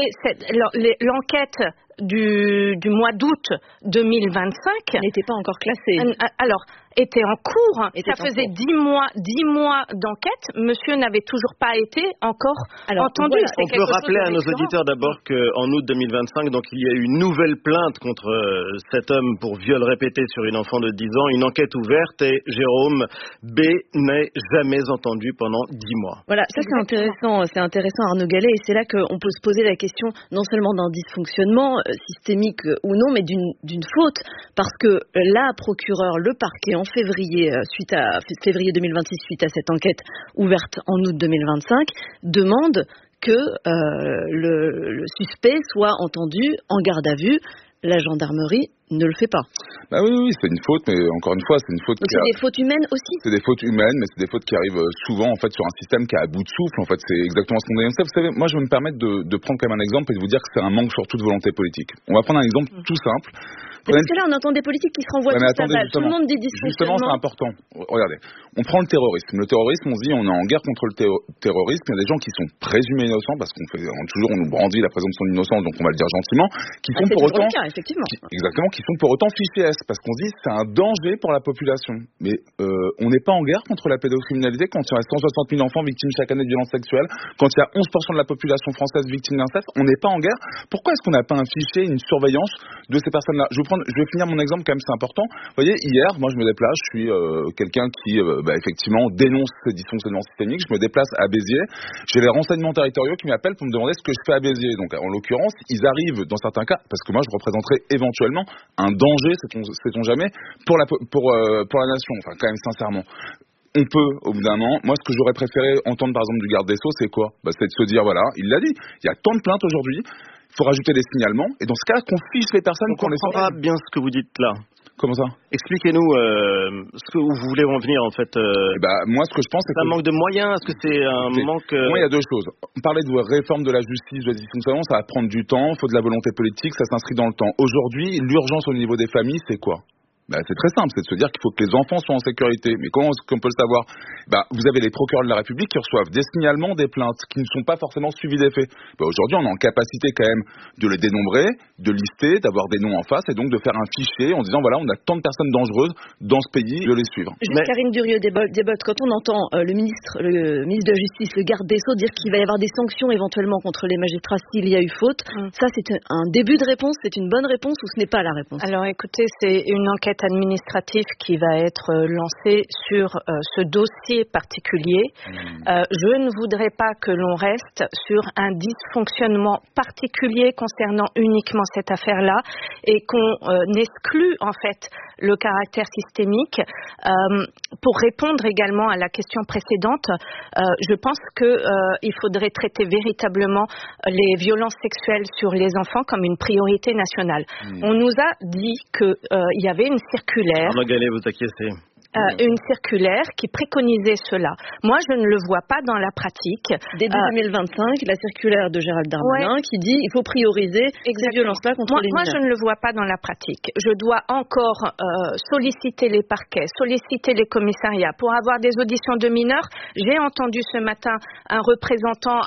l'enquête du mois d'août 2025 n'était pas encore classée. Alors, était en cours. Ça faisait 10 mois d'enquête. Monsieur n'avait toujours pas été encore entendu. Voilà, on peut rappeler à nos auditeurs d'abord qu'en août 2025, donc, il y a eu une nouvelle plainte contre cet homme pour viol répété sur une enfant de 10 ans, une enquête ouverte et Jérôme B n'est jamais entendu pendant 10 mois. Voilà, ça c'est intéressant Arnaud Gallet, et c'est là qu'on peut se poser la question non seulement d'un dysfonctionnement systémique ou non, mais d'une faute, parce que la procureure, le parquet en février 2026, suite à cette enquête ouverte en août 2025, demande que le suspect soit entendu en garde à vue. La gendarmerie ne le fait pas. Bah oui, c'est une faute, mais encore une fois, c'est une faute. Donc c'est des fautes humaines aussi. C'est des fautes humaines, mais c'est des fautes qui arrivent souvent en fait sur un système qui est à bout de souffle. En fait, c'est exactement ce qu'on dénonce. Vous savez, moi, je vais me permettre de prendre quand même un exemple et de vous dire que c'est un manque surtout de volonté politique. On va prendre un exemple tout simple. Parce que là, on entend des politiques qui se renvoient tous à balle. Tout le monde dit dysfonctionnement. Justement, c'est important. Regardez, on prend le terrorisme. Le terrorisme, on se dit, on est en guerre contre le terrorisme. Il y a des gens qui sont présumés innocents, parce qu'on nous brandit la présomption d'innocence, donc on va le dire gentiment, qui sont pour autant, qui sont pour autant fichés S, parce qu'on se dit, c'est un danger pour la population. Mais on n'est pas en guerre contre la pédocriminalité quand il y a 160 000 enfants victimes chaque année de violences sexuelles, quand il y a 11% de la population française victime d'inceste. On n'est pas en guerre. Pourquoi est-ce qu'on n'a pas un fichier, une surveillance de ces personnes-là? Je vais finir mon exemple quand même, c'est important. Vous voyez, hier, moi je me déplace, je suis quelqu'un qui effectivement dénonce ces dysfonctionnements systémiques, je me déplace à Béziers, j'ai les renseignements territoriaux qui m'appellent pour me demander ce que je fais à Béziers. Donc en l'occurrence, ils arrivent dans certains cas, parce que moi je représenterai éventuellement un danger, sait-on jamais, pour la nation, enfin quand même sincèrement. On peut, au bout d'un moment, moi ce que j'aurais préféré entendre par exemple du garde des Sceaux, c'est quoi? C'est de se dire, voilà, il l'a dit, il y a tant de plaintes aujourd'hui, il faut rajouter des signalements, et dans ce cas-là, qu'on fiche les personnes qu'on les sort. On comprend pas bien ce que vous dites là. Comment ça? Expliquez-nous ce que vous voulez en venir en fait. Moi, ce que je pense, c'est un manque de moyens. Est-ce que c'est un manque Moi, il y a deux choses. On parlait de réforme de la justice, de la dysfonctionnement, ça va prendre du temps. Il faut de la volonté politique, ça s'inscrit dans le temps. Aujourd'hui, l'urgence au niveau des familles, c'est quoi? C'est très simple, c'est de se dire qu'il faut que les enfants soient en sécurité. Mais comment est-ce qu'on peut le savoir? Vous avez les procureurs de la République qui reçoivent des signalements, des plaintes, qui ne sont pas forcément suivis d'effet. Aujourd'hui, on est en capacité quand même de les dénombrer, de lister, d'avoir des noms en face, et donc de faire un fichier en disant, voilà, on a tant de personnes dangereuses dans ce pays, de les suivre. Karine Durieux-Desbottes, quand on entend le ministre de la Justice, le garde des Sceaux, dire qu'il va y avoir des sanctions éventuellement contre les magistrats s'il y a eu faute, ça c'est un début de réponse, c'est une bonne réponse ou ce n'est pas la réponse? Alors écoutez, c'est une enquête administratif qui va être lancé sur ce dossier particulier. Je ne voudrais pas que l'on reste sur un dysfonctionnement particulier concernant uniquement cette affaire-là et qu'on exclue en fait le caractère systémique. Pour répondre également à la question précédente, je pense qu'il faudrait traiter véritablement les violences sexuelles sur les enfants comme une priorité nationale. On nous a dit qu'il y avait une circulaire. Arnaud Gallet, vous acquiescez. Une circulaire qui préconisait cela. Moi, je ne le vois pas dans la pratique. Début 2025, la circulaire de Gérald Darmanin qui dit il faut prioriser ces violences-là contre les mineurs. Moi, je ne le vois pas dans la pratique. Je dois encore solliciter les parquets, solliciter les commissariats pour avoir des auditions de mineurs. J'ai entendu ce matin un représentant,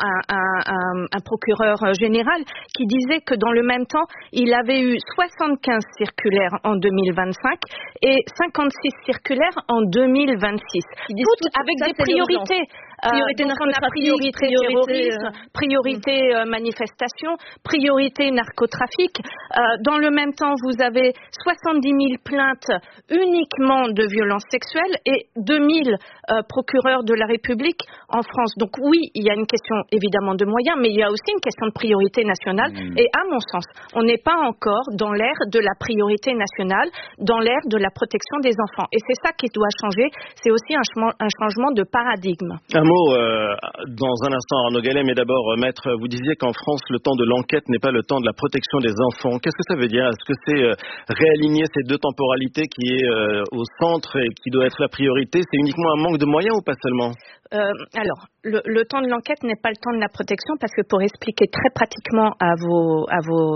un procureur général qui disait que dans le même temps, il avait eu 75 circulaires en 2025 et 56 circulaires en 2026. Toutes avec des priorités. Priorité narcotrafic, priorité terrorisme, priorité manifestation, priorité narcotrafic. Dans le même temps, vous avez 70 000 plaintes uniquement de violences sexuelles et 2000 procureurs de la République en France. Donc oui, il y a une question évidemment de moyens, mais il y a aussi une question de priorité nationale. Et à mon sens, on n'est pas encore dans l'ère de la priorité nationale, dans l'ère de la protection des enfants. Et c'est ça qui doit changer. C'est aussi un changement de paradigme. Un mot dans un instant, Arnaud Gallet, mais d'abord, Maître, vous disiez qu'en France, le temps de l'enquête n'est pas le temps de la protection des enfants. Qu'est-ce que ça veut dire? Est-ce que c'est réaligner ces deux temporalités qui est au centre et qui doit être la priorité? C'est uniquement un manque de moyens ou pas seulement? Alors, le temps de l'enquête n'est pas le temps de la protection parce que pour expliquer très pratiquement à vos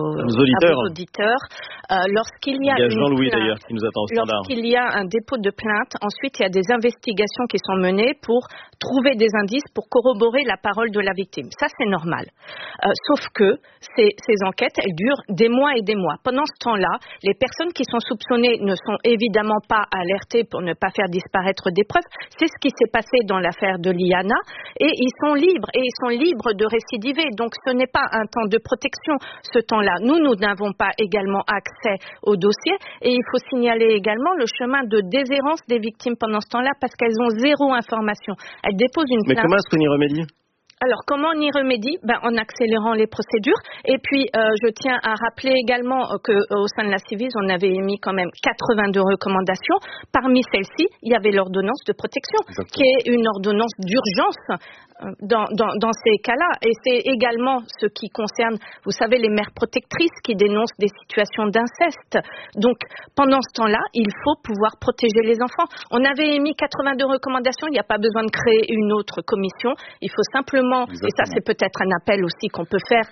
auditeurs, lorsqu'il y a Jean-Louis d'ailleurs qui nous attend au standard. Lorsqu'il y a un dépôt de plainte, ensuite il y a des investigations qui sont menées pour trouver des indices pour corroborer la parole de la victime. Ça c'est normal. Sauf que ces enquêtes, elles durent des mois et des mois. Pendant ce temps-là, les personnes qui sont soupçonnées ne sont évidemment pas alertées pour ne pas faire disparaître des preuves. C'est ce qui s'est passé dans l'affaire de Liana et ils sont libres de récidiver. Donc ce n'est pas un temps de protection ce temps-là. Nous n'avons pas également accès au dossier et il faut signaler également le chemin de déshérence des victimes pendant ce temps-là parce qu'elles ont zéro information. Elles déposent une plainte. Mais comment est-ce qu'on y remédie? Alors, comment on y remédie? En accélérant les procédures. Et puis, je tiens à rappeler également qu'au sein de la Ciivise, on avait émis quand même 82 recommandations. Parmi celles-ci, il y avait l'ordonnance de protection, qui est une ordonnance d'urgence dans ces cas-là. Et c'est également ce qui concerne, vous savez, les mères protectrices qui dénoncent des situations d'inceste. Donc, pendant ce temps-là, il faut pouvoir protéger les enfants. On avait émis 82 recommandations, il n'y a pas besoin de créer une autre commission. Il faut simplement, et ça c'est peut-être un appel aussi qu'on peut faire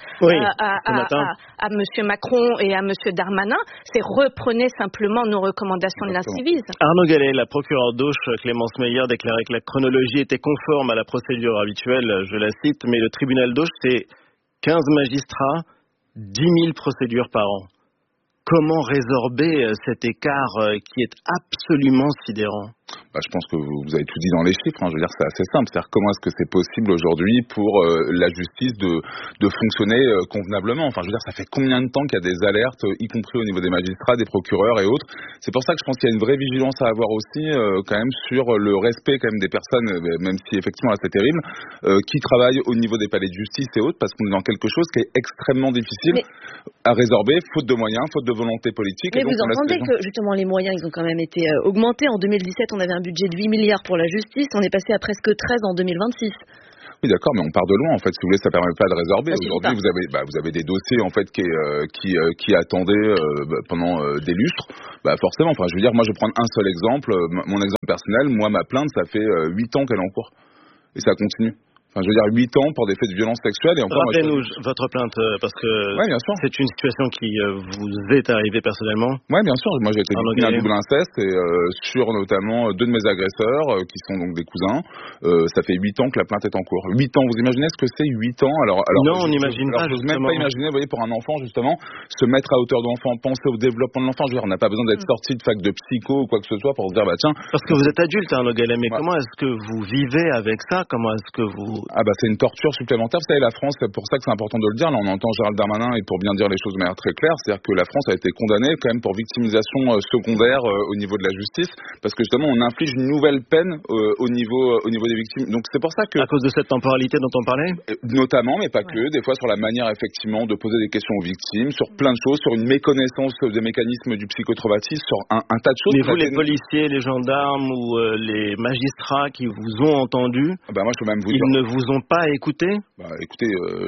à M. Macron et à M. Darmanin, c'est reprenez simplement nos recommandations de la Ciivise. Arnaud Gallet, la procureure d'Auch, Clémence Meyer, déclarait que la chronologie était conforme à la procédure habituelle, je la cite, mais le tribunal d'Auch, c'est 15 magistrats, 10 000 procédures par an. Comment résorber cet écart qui est absolument sidérant? Je pense que vous avez tout dit dans les chiffres. Je veux dire, c'est assez simple. C'est-à-dire, comment est-ce que c'est possible aujourd'hui pour la justice de fonctionner convenablement? Enfin, je veux dire, ça fait combien de temps qu'il y a des alertes, y compris au niveau des magistrats, des procureurs et autres? C'est pour ça que je pense qu'il y a une vraie vigilance à avoir aussi, quand même, sur le respect quand même des personnes, même si effectivement là, c'est terrible, qui travaillent au niveau des palais de justice et autres, parce qu'on est dans quelque chose qui est extrêmement difficile à résorber, faute de moyens, faute de volonté politique. Mais et donc, vous entendez que justement les moyens, ils ont quand même été augmentés. En 2017, on avait un budget de 8 milliards pour la justice, on est passé à presque 13 en 2026. Oui, d'accord, mais on part de loin, en fait. Si vous voulez, ça permet pas de résorber. Aujourd'hui, vous avez des dossiers, en fait, qui attendaient pendant des lustres. Forcément, enfin, je veux dire, moi, je vais prendre un seul exemple, mon exemple personnel. Moi, ma plainte, ça fait 8 ans qu'elle est en cours. Et ça continue. Enfin, je veux dire 8 ans pour des faits de violence sexuelle. Et encore, rappelez-nous votre plainte, parce que c'est une situation qui vous est arrivée personnellement. Oui, bien sûr. Moi, j'ai été victime d'un double inceste et sur notamment 2 de mes agresseurs, qui sont donc des cousins. Ça fait 8 ans que la plainte est en cours. 8 ans, vous imaginez ce que c'est 8 ans? Alors, non, on n'imagine pas. Je n'ose même pas imaginer, vous voyez, pour un enfant, justement, se mettre à hauteur d'enfant, penser au développement de l'enfant. Je veux dire, on n'a pas besoin d'être sorti de fac de psycho ou quoi que ce soit pour se dire, tiens. Parce que vous êtes adulte, Arnaud Gallet, mais comment est-ce que vous vivez avec ça? Comment est-ce que vous... c'est une torture supplémentaire. Vous savez, la France, c'est pour ça que c'est important de le dire. Là, on entend Gérald Darmanin, et pour bien dire les choses de manière très claire, c'est-à-dire que la France a été condamnée quand même pour victimisation secondaire au niveau de la justice, parce que justement, on inflige une nouvelle peine au niveau des victimes. Donc c'est pour ça que... À cause de cette temporalité dont on parlait? Notamment, mais pas que. Des fois, sur la manière, effectivement, de poser des questions aux victimes, sur plein de choses, sur une méconnaissance des mécanismes du psychotraumatisme, sur un tas de choses. Mais vous, les policiers, les gendarmes ou les magistrats qui vous ont entendu, moi, je peux même vous dire... Ils ne vous ont pas écouté? Écoutez,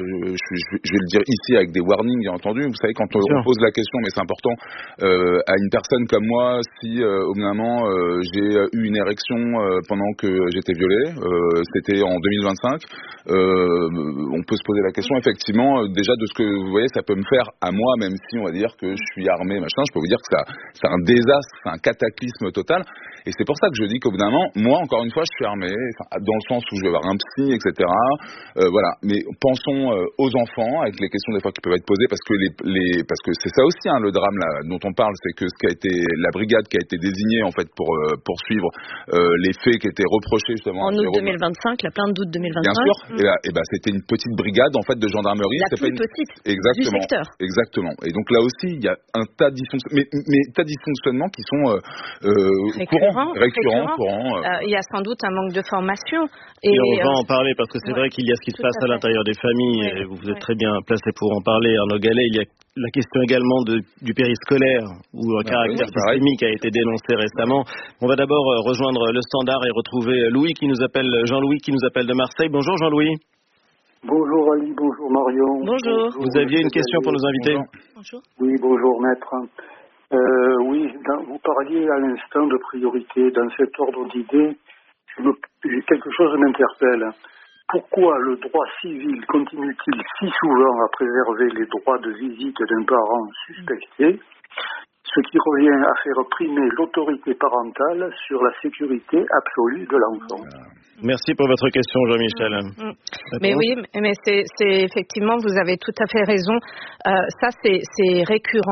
je vais le dire ici avec des warnings, bien entendu. Vous savez, quand on pose la question, mais c'est important, à une personne comme moi, si au bout d'un moment j'ai eu une érection pendant que j'étais violé, c'était en 2025, on peut se poser la question, effectivement, déjà de ce que vous voyez, ça peut me faire à moi, même si on va dire que je suis armé, machin, je peux vous dire que c'est un désastre, c'est un cataclysme total. Et c'est pour ça que je dis qu'au bout d'un moment, moi, encore une fois, je suis armé, dans le sens où je vais avoir un psy, etc. Voilà. Mais pensons aux enfants, avec les questions des fois qui peuvent être posées, parce que parce que c'est ça aussi, le drame là, dont on parle, c'est que ce qui a été la brigade qui a été désignée en fait pour poursuivre les faits qui étaient reprochés justement. En août 2025, la plainte d'août 2025. Bien sûr. Et c'était une petite brigade en fait de gendarmerie. La plus petite. Exactement. Du secteur. Exactement. Et donc là aussi, il y a un tas de dysfonctionnements qui sont récurrents. Il y a sans doute un manque de formation. Et on va en parler parce que c'est vrai qu'il y a ce qui se passe à l'intérieur des familles et vous êtes très bien placé pour en parler, Arnaud Gallet. Il y a la question également du périscolaire où un caractère systémique a été dénoncé récemment. On va d'abord rejoindre le standard et retrouver Jean-Louis qui nous appelle de Marseille. Bonjour Jean-Louis. Bonjour Ali, bonjour Marion. Bonjour. Vous aviez une question pour nos invités? Bonjour. Oui, bonjour maître. Vous parliez à l'instant de priorité. Dans cet ordre d'idées, quelque chose m'interpelle. Pourquoi le droit civil continue-t-il si souvent à préserver les droits de visite d'un parent suspecté, ce qui revient à faire primer l'autorité parentale sur la sécurité absolue de l'enfant? Merci pour votre question, Jean-Michel. Mais oui, mais c'est effectivement, vous avez tout à fait raison. Ça, c'est récurrent.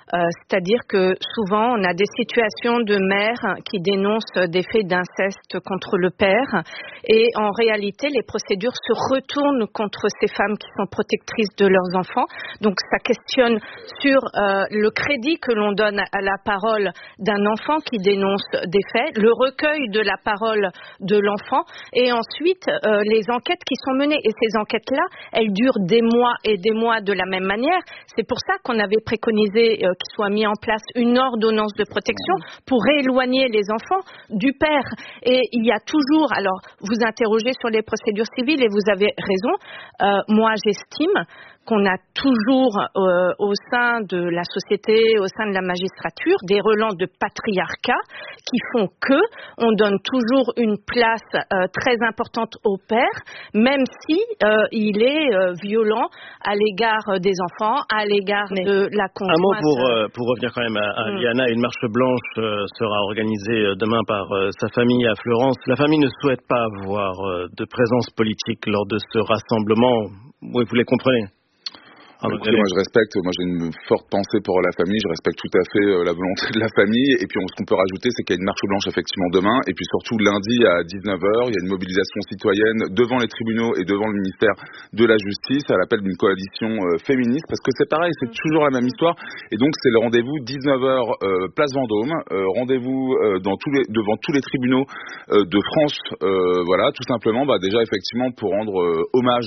C'est-à-dire que souvent, on a des situations de mères qui dénoncent des faits d'inceste contre le père et en réalité, les procédures se retournent contre ces femmes qui sont protectrices de leurs enfants. Donc, ça questionne sur le crédit que l'on donne à la parole d'un enfant qui dénonce des faits, le recueil de la parole de l'enfant et ensuite les enquêtes qui sont menées. Et ces enquêtes-là, elles durent des mois et des mois de la même manière. C'est pour ça qu'on avait préconisé qu'il soit mis en place une ordonnance de protection pour éloigner les enfants du père. Et il y a toujours, alors vous interrogez sur les procédures civiles et vous avez raison, moi j'estime qu'on a toujours au sein de la société, au sein de la magistrature, des relents de patriarcat qui font que on donne toujours une place très importante au père, même si il est violent à l'égard des enfants, à l'égard de la conjointe. Un mot pour revenir quand même à Liana. Une marche blanche sera organisée demain par sa famille à Florence. La famille ne souhaite pas avoir de présence politique lors de ce rassemblement. Oui, vous les comprenez? Écoutez, moi je respecte, j'ai une forte pensée pour la famille, je respecte tout à fait la volonté de la famille et puis ce qu'on peut rajouter c'est qu'il y a une marche blanche effectivement demain et puis surtout lundi à 19h il y a une mobilisation citoyenne devant les tribunaux et devant le ministère de la Justice à l'appel d'une coalition féministe parce que c'est pareil, c'est toujours la même histoire et donc c'est le rendez-vous 19h place Vendôme, rendez-vous devant tous les tribunaux de France, voilà tout simplement déjà effectivement pour rendre hommage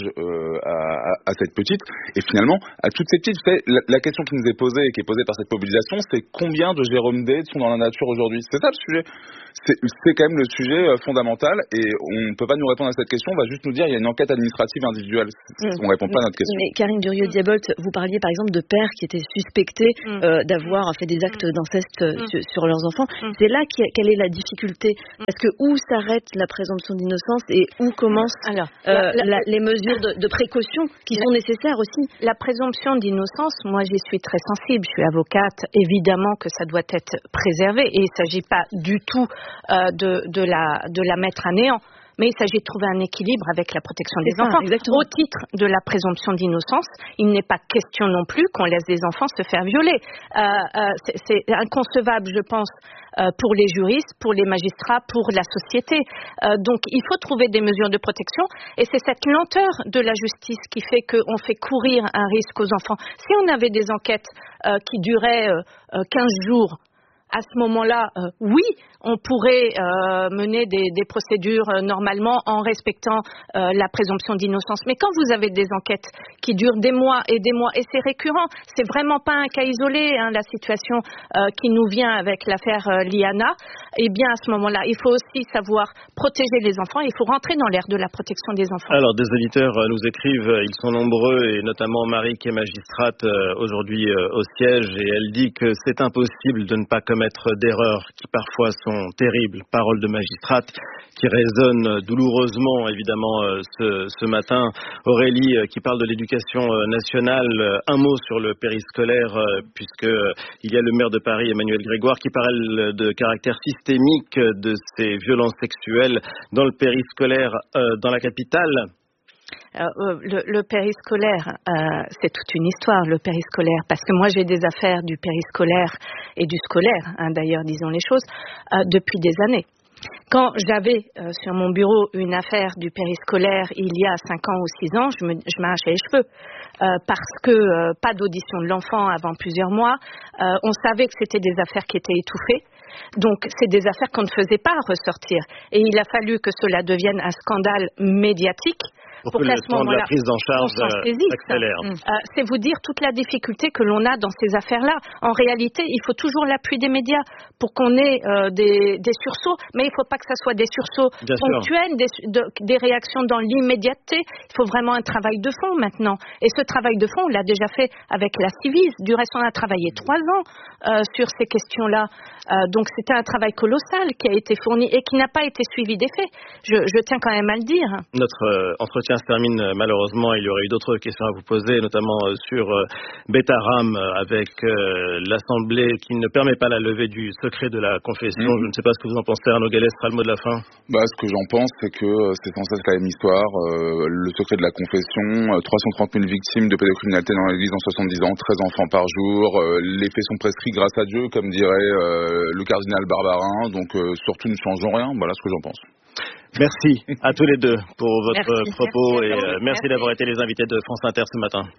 à cette petite et finalement à toutes ces petites. La question qui nous est posée et qui est posée par cette mobilisation, c'est combien de Jérôme Day sont dans la nature aujourd'hui? C'est ça le sujet. C'est quand même le sujet fondamental et on ne peut pas nous répondre à cette question, on va juste nous dire il y a une enquête administrative individuelle. On ne répond pas à notre question. Mais Karine Durieux-Diabolt, vous parliez par exemple de pères qui étaient suspectés d'avoir fait des actes d'inceste sur leurs enfants. C'est là quelle est la difficulté? Parce que où s'arrête la présomption d'innocence et où commencent les mesures de précaution qui sont nécessaires aussi? La présomption d'innocence, moi j'y suis très sensible, je suis avocate, évidemment que ça doit être préservé et il ne s'agit pas du tout de la mettre à néant. Mais il s'agit de trouver un équilibre avec la protection des enfants. Exactement. Au titre de la présomption d'innocence, il n'est pas question non plus qu'on laisse des enfants se faire violer. C'est inconcevable, je pense, pour les juristes, pour les magistrats, pour la société. Donc il faut trouver des mesures de protection et c'est cette lenteur de la justice qui fait qu'on fait courir un risque aux enfants. Si on avait des enquêtes qui duraient 15 jours, à ce moment-là, oui, on pourrait mener des procédures normalement en respectant la présomption d'innocence. Mais quand vous avez des enquêtes qui durent des mois, et c'est récurrent, c'est vraiment pas un cas isolé, la situation qui nous vient avec l'affaire Liana, eh bien à ce moment-là, il faut aussi savoir protéger les enfants, il faut rentrer dans l'ère de la protection des enfants. Alors, des auditeurs nous écrivent, ils sont nombreux, et notamment Marie qui est magistrate aujourd'hui au siège, et elle dit que c'est impossible de ne pas commettre d'erreurs qui parfois sont terribles, paroles de magistrate qui résonnent douloureusement évidemment ce matin. Aurélie qui parle de l'éducation nationale, un mot sur le périscolaire puisque il y a le maire de Paris Emmanuel Grégoire qui parle de caractère systémique de ces violences sexuelles dans le périscolaire dans la capitale. Le périscolaire, c'est toute une histoire, le périscolaire, parce que moi j'ai des affaires du périscolaire et du scolaire, d'ailleurs, disons les choses, depuis des années. Quand j'avais sur mon bureau une affaire du périscolaire il y a 5 ans ou 6 ans, je m'arrachais les cheveux parce que pas d'audition de l'enfant avant plusieurs mois. On savait que c'était des affaires qui étaient étouffées. Donc, c'est des affaires qu'on ne faisait pas ressortir. Et il a fallu que cela devienne un scandale médiatique pour qu'à ce moment-là, la prise en charge s'accélère. C'est vous dire toute la difficulté que l'on a dans ces affaires-là. En réalité, il faut toujours l'appui des médias pour qu'on ait des sursauts, mais il ne faut pas que ça soit des sursauts ponctuels, des réactions dans l'immédiateté. Il faut vraiment un travail de fond maintenant. Et ce travail de fond, on l'a déjà fait avec la Civis. Du reste, on a travaillé 3 ans sur ces questions-là. Donc, c'était un travail colossal qui a été fourni et qui n'a pas été suivi d'effet. Je tiens quand même à le dire. Notre entretien se termine malheureusement. Il y aurait eu d'autres questions à vous poser, notamment sur Betaram avec l'Assemblée qui ne permet pas la levée du secret de la confession. Je ne sais pas ce que vous en pensez. Arnaud Gallet sera le mot de la fin. Ce que j'en pense, c'est que c'est sans cesse la même histoire. Le secret de la confession, 330 000 victimes de pédocriminalité dans l'Église en 70 ans, 13 enfants par jour. Les faits sont prescrits grâce à Dieu, comme dirait le cardinal Barbarin. Donc surtout ne changeons rien. Voilà ce que j'en pense. Merci à tous les deux pour votre propos et merci d'avoir été les invités de France Inter ce matin.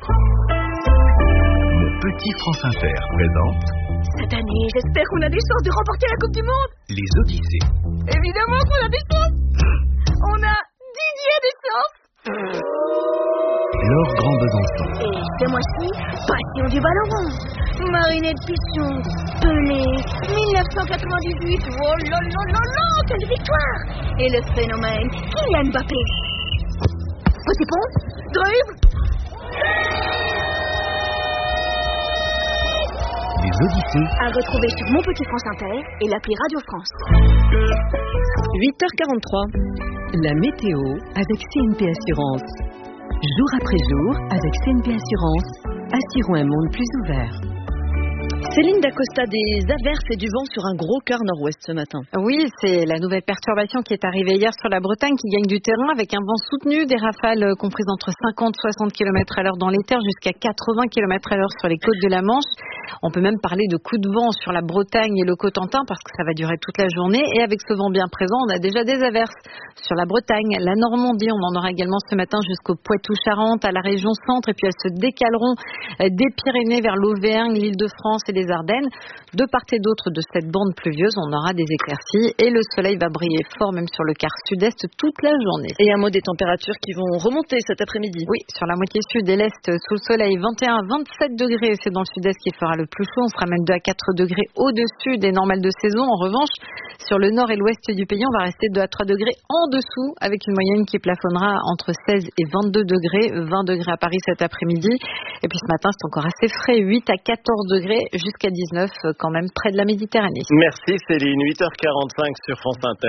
Mon petit France Inter présente cette année, j'espère qu'on a des chances de remporter la Coupe du Monde. Les Odyssées. Évidemment qu'on a des chances. On a Didier Deschamps. Leurs grands Besançon. Et ce mois-ci, passion du ballon rond. Marinette Pisson, Pelé, 1998. Oh là là là là, quelle victoire. Et le phénomène, Kylian Mbappé. Petit pont, dribble. Les Odyssées. À retrouver sur Mon Petit France Inter et l'appli Radio France. 8h43. La météo avec CNP Assurance. Jour après jour, avec CNP Assurance, assurons un monde plus ouvert. Céline Dacosta, des averses et du vent sur un gros quart nord-ouest ce matin. Oui, c'est la nouvelle perturbation qui est arrivée hier sur la Bretagne qui gagne du terrain avec un vent soutenu, des rafales comprises entre 50 et 60 km à l'heure dans les terres jusqu'à 80 km à l'heure sur les côtes de la Manche. On peut même parler de coups de vent sur la Bretagne et le Cotentin parce que ça va durer toute la journée. Et avec ce vent bien présent, on a déjà des averses sur la Bretagne, la Normandie. On en aura également ce matin jusqu'au Poitou-Charentes, à la région centre. Et puis elles se décaleront des Pyrénées vers l'Auvergne, l'Île-de-France et les Ardennes. De part et d'autre de cette bande pluvieuse, on aura des éclaircies et le soleil va briller fort même sur le quart sud-est toute la journée. Et un mot des températures qui vont remonter cet après-midi. Oui, sur la moitié sud et l'est, sous le soleil, 21 à 27 degrés. C'est dans le sud-est qui fera le plus chaud. On sera même 2 à 4 degrés au-dessus des normales de saison. En revanche, sur le nord et l'ouest du pays, on va rester 2 à 3 degrés en dessous avec une moyenne qui plafonnera entre 16 et 22 degrés. 20 degrés à Paris cet après-midi. Et puis ce matin, c'est encore assez frais. 8 à 14 degrés jusqu'à 19 quand même près de la Méditerranée. Merci Céline. 8h45 sur France Inter.